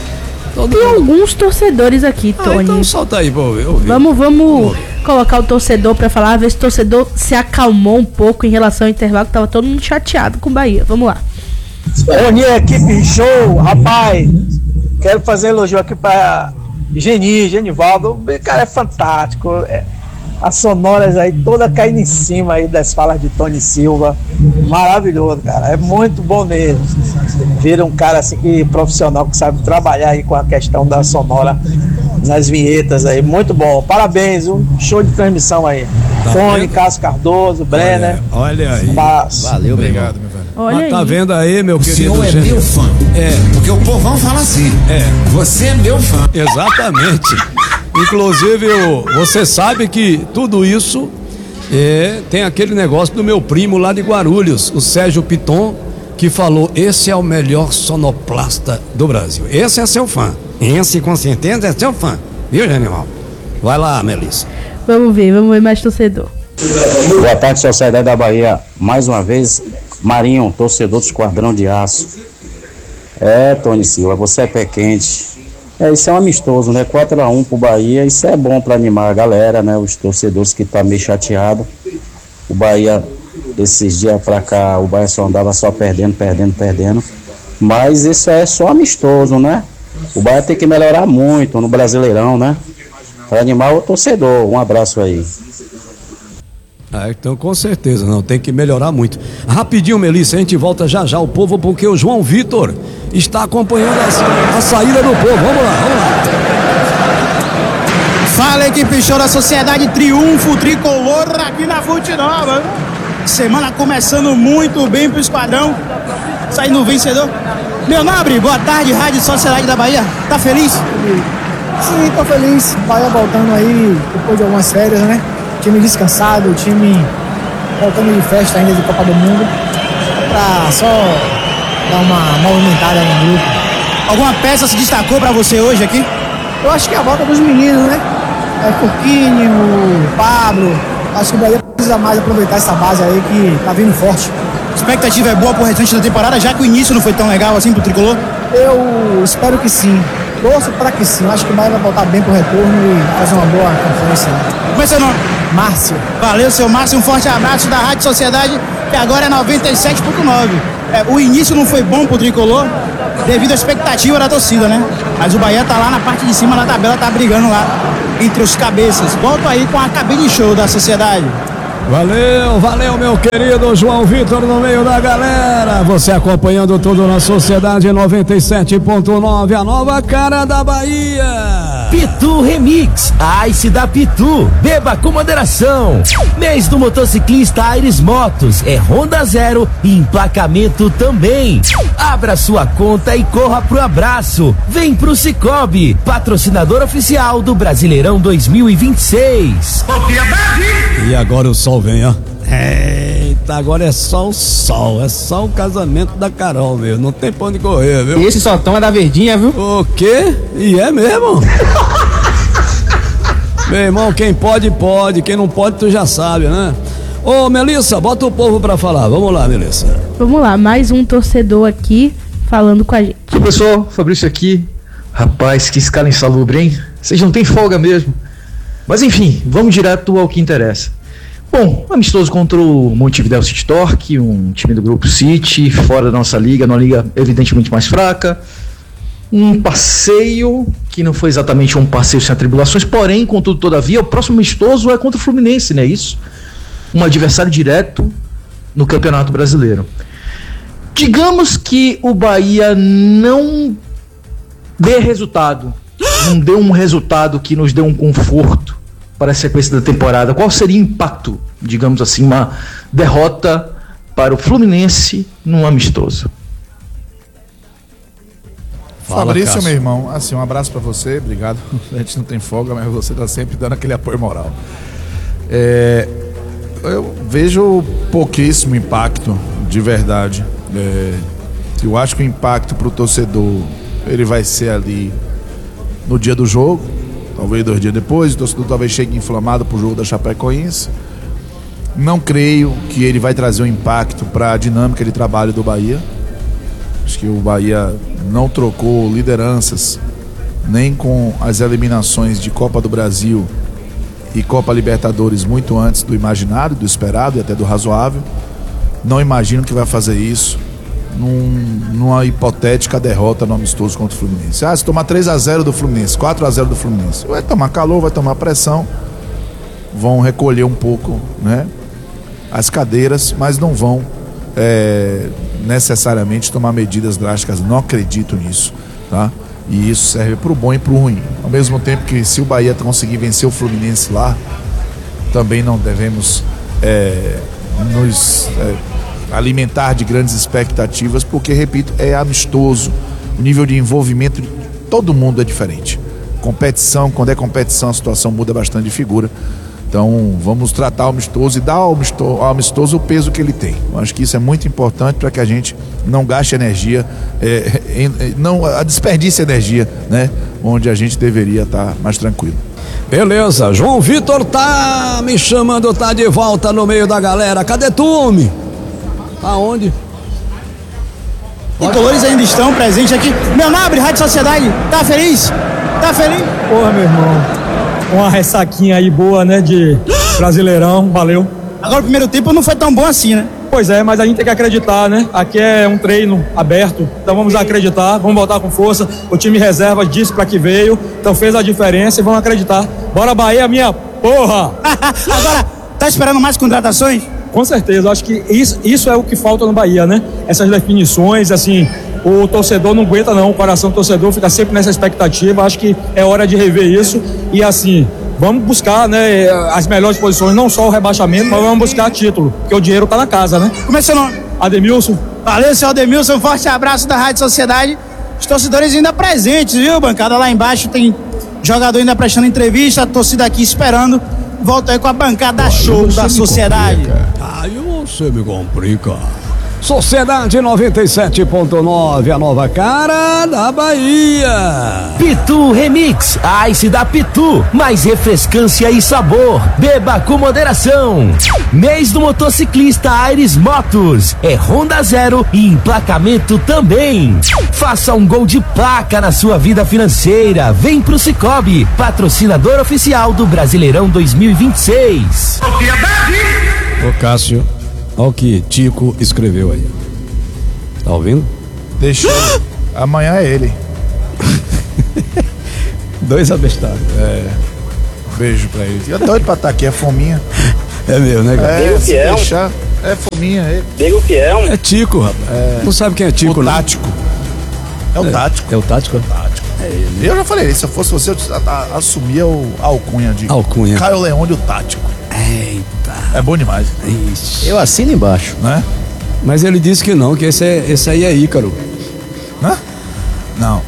Tem alguns torcedores aqui, Tony. Então solta aí, pô. Vamos colocar o torcedor pra falar, ver se o torcedor se acalmou um pouco em relação ao intervalo, que tava todo mundo chateado com o Bahia. Vamos lá. Bom dia, equipe show, rapaz. Quero fazer elogio aqui pra Genivaldo. O cara é fantástico. As sonoras aí, toda caindo em cima aí das falas de Tony Silva. Maravilhoso, cara. É muito bom mesmo. Vira um cara assim que profissional que sabe trabalhar aí com a questão da sonora nas vinhetas aí. Muito bom. Parabéns, um show de transmissão aí. Tá Tony, Cássio Cardoso, Brenner. Olha aí. Valeu, obrigado, meu velho. Olha tá aí. vendo aí, meu querido? O senhor é meu fã. Porque o povão fala assim. Você é meu fã. Exatamente. Inclusive, você sabe que tudo isso tem aquele negócio do meu primo lá de Guarulhos, o Sérgio Piton, que falou: esse é o melhor sonoplasta do Brasil. Esse é seu fã. Esse com certeza é seu fã. Viu, Genival? Vai lá, Melissa. Vamos ver mais torcedor. Boa tarde, Sociedade da Bahia. Mais uma vez, Marinho, torcedor do Esquadrão de Aço. Tony Silva, você é pé quente. Isso é um amistoso, né? 4-1 pro Bahia, isso é bom pra animar a galera, né? Os torcedores que tá meio chateado. O Bahia, esses dias pra cá, o Bahia só andava só perdendo. Mas isso é só amistoso, né? O Bahia tem que melhorar muito no Brasileirão, né? Pra animar o torcedor. Um abraço aí. Então com certeza, não, tem que melhorar muito. Rapidinho, Melissa, a gente volta já o povo, porque o João Vitor está acompanhando a saída do povo. Vamos lá. Fala, equipe show da Sociedade, triunfo tricolor aqui na Fonte Nova. Semana começando muito bem pro Esquadrão, saindo vencedor. Meu nobre, boa tarde, Rádio Sociedade da Bahia, tá feliz? Sim, tô feliz, Bahia voltando aí depois de algumas férias, né? Time descansado, time voltando de festa ainda de Copa do Mundo, pra só dar uma movimentada no grupo. Alguma peça se destacou pra você hoje aqui? Eu acho que é a volta dos meninos, né? Coutinho, Pablo, acho que o Bahia precisa mais aproveitar essa base aí que tá vindo forte. A expectativa é boa pro restante da temporada, já que o início não foi tão legal assim pro tricolor? Eu espero que sim. Torço para que sim. Acho que o Bahia vai voltar bem pro retorno e fazer uma boa conferência. Como é seu nome? Márcio. Valeu, seu Márcio. Um forte abraço da Rádio Sociedade, que agora é 97.9. O início não foi bom pro tricolor, devido à expectativa da torcida, né? Mas o Bahia tá lá na parte de cima da tabela, tá brigando lá entre os cabeças. Volto aí com a cabine show da Sociedade. Valeu, meu querido João Vitor no meio da galera. Você acompanhando tudo na Sociedade 97.9, a nova cara da Bahia. Pitu Remix, a Ice da Pitu, beba com moderação. Mês do motociclista Aires Motos, é Honda Zero e emplacamento também. Abra sua conta e corra pro abraço. Vem pro Cicobi, patrocinador oficial do Brasileirão 2026. E agora o sol vem, ó. Eita, agora é só o sol, é só o casamento da Carol, meu. Não tem pra onde correr, viu? Esse soltão é da verdinha, viu? O quê? E é mesmo? Meu irmão, quem pode, pode. Quem não pode, tu já sabe, né? Ô, Melissa, bota o povo pra falar. Vamos lá, Melissa. Vamos lá, mais um torcedor aqui falando com a gente. Oi, pessoal, Fabrício aqui. Rapaz, que escala insalubre, hein? Vocês não tem folga mesmo. Mas enfim, vamos direto ao que interessa. Bom, amistoso contra o Montevideo City Torque, um time do grupo City, fora da nossa liga, numa liga evidentemente mais fraca. Um passeio que não foi exatamente um passeio sem atribulações, porém, contudo, todavia, o próximo amistoso é contra o Fluminense, não é isso? Um adversário direto no Campeonato Brasileiro. Digamos que o Bahia não dê resultado, não deu um resultado que nos dê um conforto para a sequência da temporada. Qual seria o impacto, digamos assim, uma derrota para o Fluminense num amistoso? Fabrício, Cássio, meu irmão, assim, um abraço para você, obrigado. A gente não tem folga, mas você tá sempre dando aquele apoio moral. Eu vejo pouquíssimo impacto, de verdade. Eu acho que o impacto para o torcedor, ele vai ser ali no dia do jogo, talvez 2 dias depois. O torcedor talvez chegue inflamado pro jogo da Chapecoense. Não creio que ele vai trazer um impacto para a dinâmica de trabalho do Bahia. Acho que o Bahia não trocou lideranças nem com as eliminações de Copa do Brasil e Copa Libertadores muito antes do imaginado, do esperado e até do razoável. Não imagino que vai fazer isso numa hipotética derrota no amistoso contra o Fluminense. Se tomar 3-0 do Fluminense, 4-0 do Fluminense, vai tomar calor, vai tomar pressão, vão recolher um pouco, né, as cadeiras, mas não vão necessariamente tomar medidas drásticas. Não acredito nisso, tá? E isso serve pro bom e pro ruim. Ao mesmo tempo que, se o Bahia conseguir vencer o Fluminense lá, também não devemos nos alimentar de grandes expectativas, porque, repito, é amistoso. O nível de envolvimento de todo mundo é diferente. Competição, quando é competição, a situação muda bastante de figura. Então, vamos tratar o amistoso e dar ao amistoso o peso que ele tem. Eu acho que isso é muito importante para que a gente não gaste energia, não desperdice energia, né? Onde a gente deveria estar mais tranquilo. Beleza, João Vitor tá me chamando, tá de volta no meio da galera. Cadê tu, homem? Aonde? Os colores ainda estão presentes aqui. Meu nobre, Rádio Sociedade, tá feliz? Tá feliz? Porra, meu irmão. Uma ressaquinha aí boa, né, de Brasileirão, valeu. Agora o primeiro tempo não foi tão bom assim, né? Pois é, mas a gente tem que acreditar, né? Aqui é um treino aberto, então vamos acreditar, vamos voltar com força. O time reserva disse pra que veio, então fez a diferença e vamos acreditar. Bora Bahia, minha porra! Agora, tá esperando mais contratações? Com certeza, acho que isso é o que falta no Bahia, né? Essas definições, assim, o torcedor não aguenta não, o coração do torcedor fica sempre nessa expectativa. Acho que é hora de rever isso e, assim, vamos buscar, né, as melhores posições, não só o rebaixamento, mas vamos buscar título, porque o dinheiro tá na casa, né? Como é seu nome? Ademilson. Valeu, seu Ademilson, um forte abraço da Rádio Sociedade. Os torcedores ainda presentes, viu, bancada? Lá embaixo tem jogador ainda prestando entrevista, a torcida aqui esperando. Volta aí com a bancada show da Sociedade. Aí você me complica. Sociedade 97.9, a nova cara da Bahia. Pitu Remix, a Ice da Pitu, mais refrescância e sabor. Beba com moderação. Mês do motociclista Aires Motos, é Honda Zero e emplacamento também. Faça um gol de placa na sua vida financeira. Vem pro Cicobi, patrocinador oficial do Brasileirão 2026. Ô Cássio, olha o que Tico escreveu aí. Tá ouvindo? Deixa. Amanhã é ele. 2 abestados. Beijo pra ele. Eu tô doido pra estar aqui, é fominha. É meu, né, cara? É, que é, deixar, é fominha. Diga o que é, É Tico, rapaz. Não sabe quem é Tico, o né? tático. É o tático. É o tático? É ele. Eu já falei, se eu fosse você, eu assumia a alcunha de Alcunha. Caio Leônio, o tático. Eita. É bom demais. Ixi. Eu assino embaixo. Né? Mas ele disse que não, que esse aí é Ícaro. Hã? Não.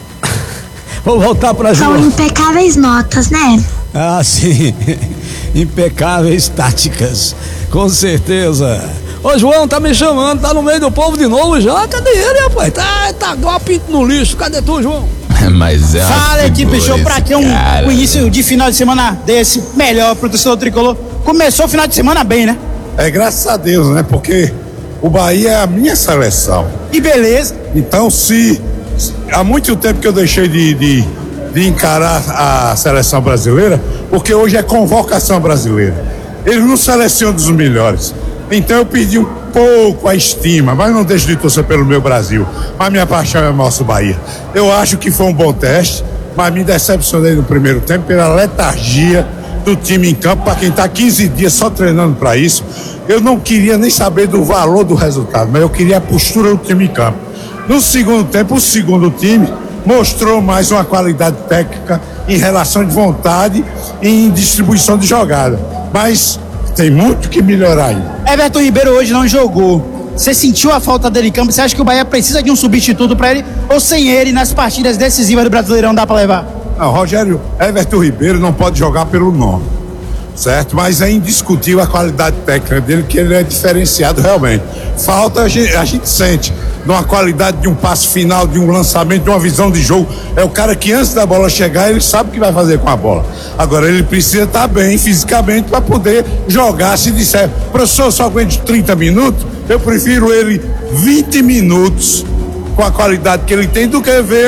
Vamos voltar pra São João. impecáveis notas, né? Ah, sim. Impecáveis táticas. Com certeza. Ô, João, tá me chamando, tá no meio do povo de novo já? Cadê ele, rapaz? Tá igual a pinto no lixo. Cadê tu, João? Mas é. Fala, equipe show, pra que um início de final de semana desse melhor pro torcedor tricolor? Começou o final de semana bem, né? É, graças a Deus, né? Porque o Bahia é a minha seleção. E beleza. Então, se há muito tempo que eu deixei de encarar a seleção brasileira, porque hoje é convocação brasileira. Eles não selecionam os melhores. Então eu pedi um pouco a estima, mas não deixo de torcer pelo meu Brasil. Mas minha paixão é o nosso Bahia. Eu acho que foi um bom teste, mas me decepcionei no primeiro tempo pela letargia do time em campo, para quem está 15 dias só treinando para isso. Eu não queria nem saber do valor do resultado, mas eu queria a postura do time em campo. No segundo tempo, o segundo time mostrou mais uma qualidade técnica em relação de vontade e em distribuição de jogada. Mas tem muito que melhorar aí. Everton Ribeiro hoje não jogou. Você sentiu a falta dele em campo? Você acha que o Bahia precisa de um substituto para ele? Ou sem ele, nas partidas decisivas do Brasileirão, dá para levar? Não, Rogério, Everton Ribeiro não pode jogar pelo nome, certo? Mas é indiscutível a qualidade técnica dele, que ele é diferenciado realmente. Falta, a gente sente, numa qualidade de um passe final, de um lançamento, de uma visão de jogo. É o cara que antes da bola chegar, ele sabe o que vai fazer com a bola. Agora, ele precisa estar bem fisicamente para poder jogar. Se disser, professor, só aguento 30 minutos, eu prefiro ele 20 minutos com a qualidade que ele tem, do que ver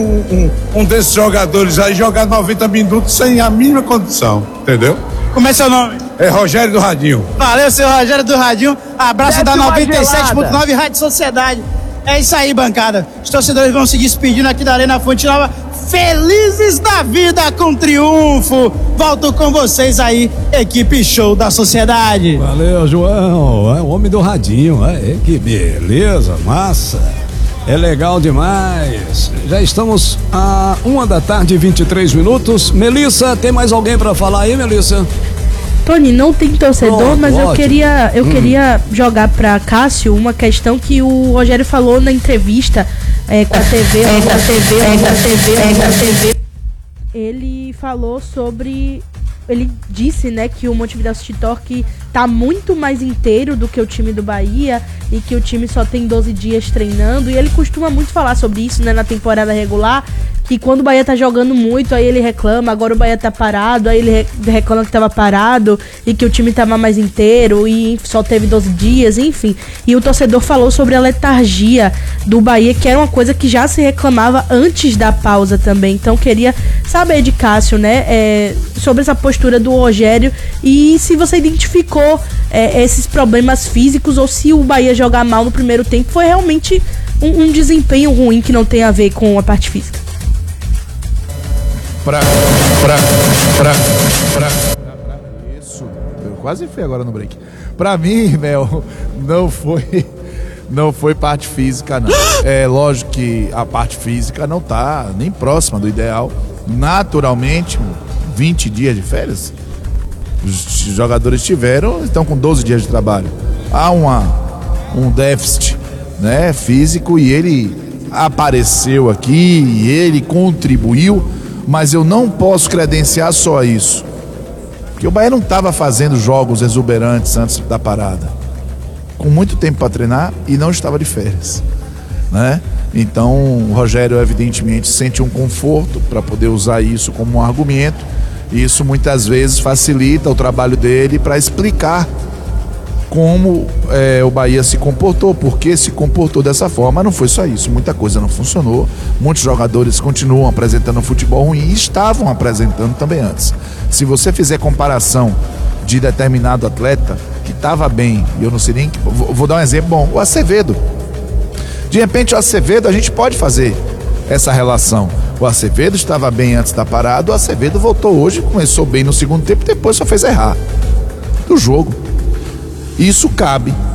um desses jogadores aí jogar 90 minutos sem a mínima condição, entendeu? Como é seu nome? É Rogério do Radinho. Valeu, seu Rogério do Radinho. Abraço da 97.9 Rádio Sociedade. É isso aí, bancada. Os torcedores vão se despedindo aqui da Arena Fonte Nova, felizes da vida com triunfo. Volto com vocês aí, equipe show da Sociedade. Valeu, João. É o homem do radinho. Que beleza, massa. É legal demais. Já estamos a 1h23. Melissa, tem mais alguém pra falar aí, Melissa? Tony, não tem torcedor, Pronto, mas ótimo. eu queria jogar pra Cássio uma questão que o Rogério falou na entrevista com a TV. Ele falou sobre... Ele disse, né, que o Montevideo City Torque tá muito mais inteiro do que o time do Bahia e que o time só tem 12 dias treinando. E ele costuma muito falar sobre isso, né, na temporada regular, que quando o Bahia tá jogando muito, aí ele reclama, agora o Bahia tá parado, aí ele reclama que tava parado e que o time tava mais inteiro e só teve 12 dias, enfim. E o torcedor falou sobre a letargia do Bahia, que era uma coisa que já se reclamava antes da pausa também. Então queria saber de Cássio, né, sobre essa postura do Rogério e se você identificou esses problemas físicos ou se o Bahia jogar mal no primeiro tempo foi realmente um desempenho ruim que não tem a ver com a parte física. Isso, eu quase fui agora no break. Pra mim, Mel, não foi parte física, não. É lógico que a parte física não tá nem próxima do ideal. Naturalmente, 20 dias de férias, os jogadores estão com 12 dias de trabalho. Há um déficit, né, físico, e ele apareceu aqui, e ele contribuiu, mas eu não posso credenciar só isso. Porque o Bahia não estava fazendo jogos exuberantes antes da parada. Com muito tempo para treinar e não estava de férias, né? Então o Rogério evidentemente sente um conforto para poder usar isso como um argumento. E isso muitas vezes facilita o trabalho dele para explicar como o Bahia se comportou, porque se comportou dessa forma. Não foi só isso, muita coisa não funcionou, muitos jogadores continuam apresentando um futebol ruim e estavam apresentando também antes. Se você fizer comparação de determinado atleta que estava bem, eu não sei nem, vou dar um exemplo bom, o Acevedo. De repente o Acevedo, a gente pode fazer essa relação. O Acevedo estava bem antes da parada, o Acevedo voltou hoje, começou bem no segundo tempo, depois só fez errar. do jogo. Isso cabe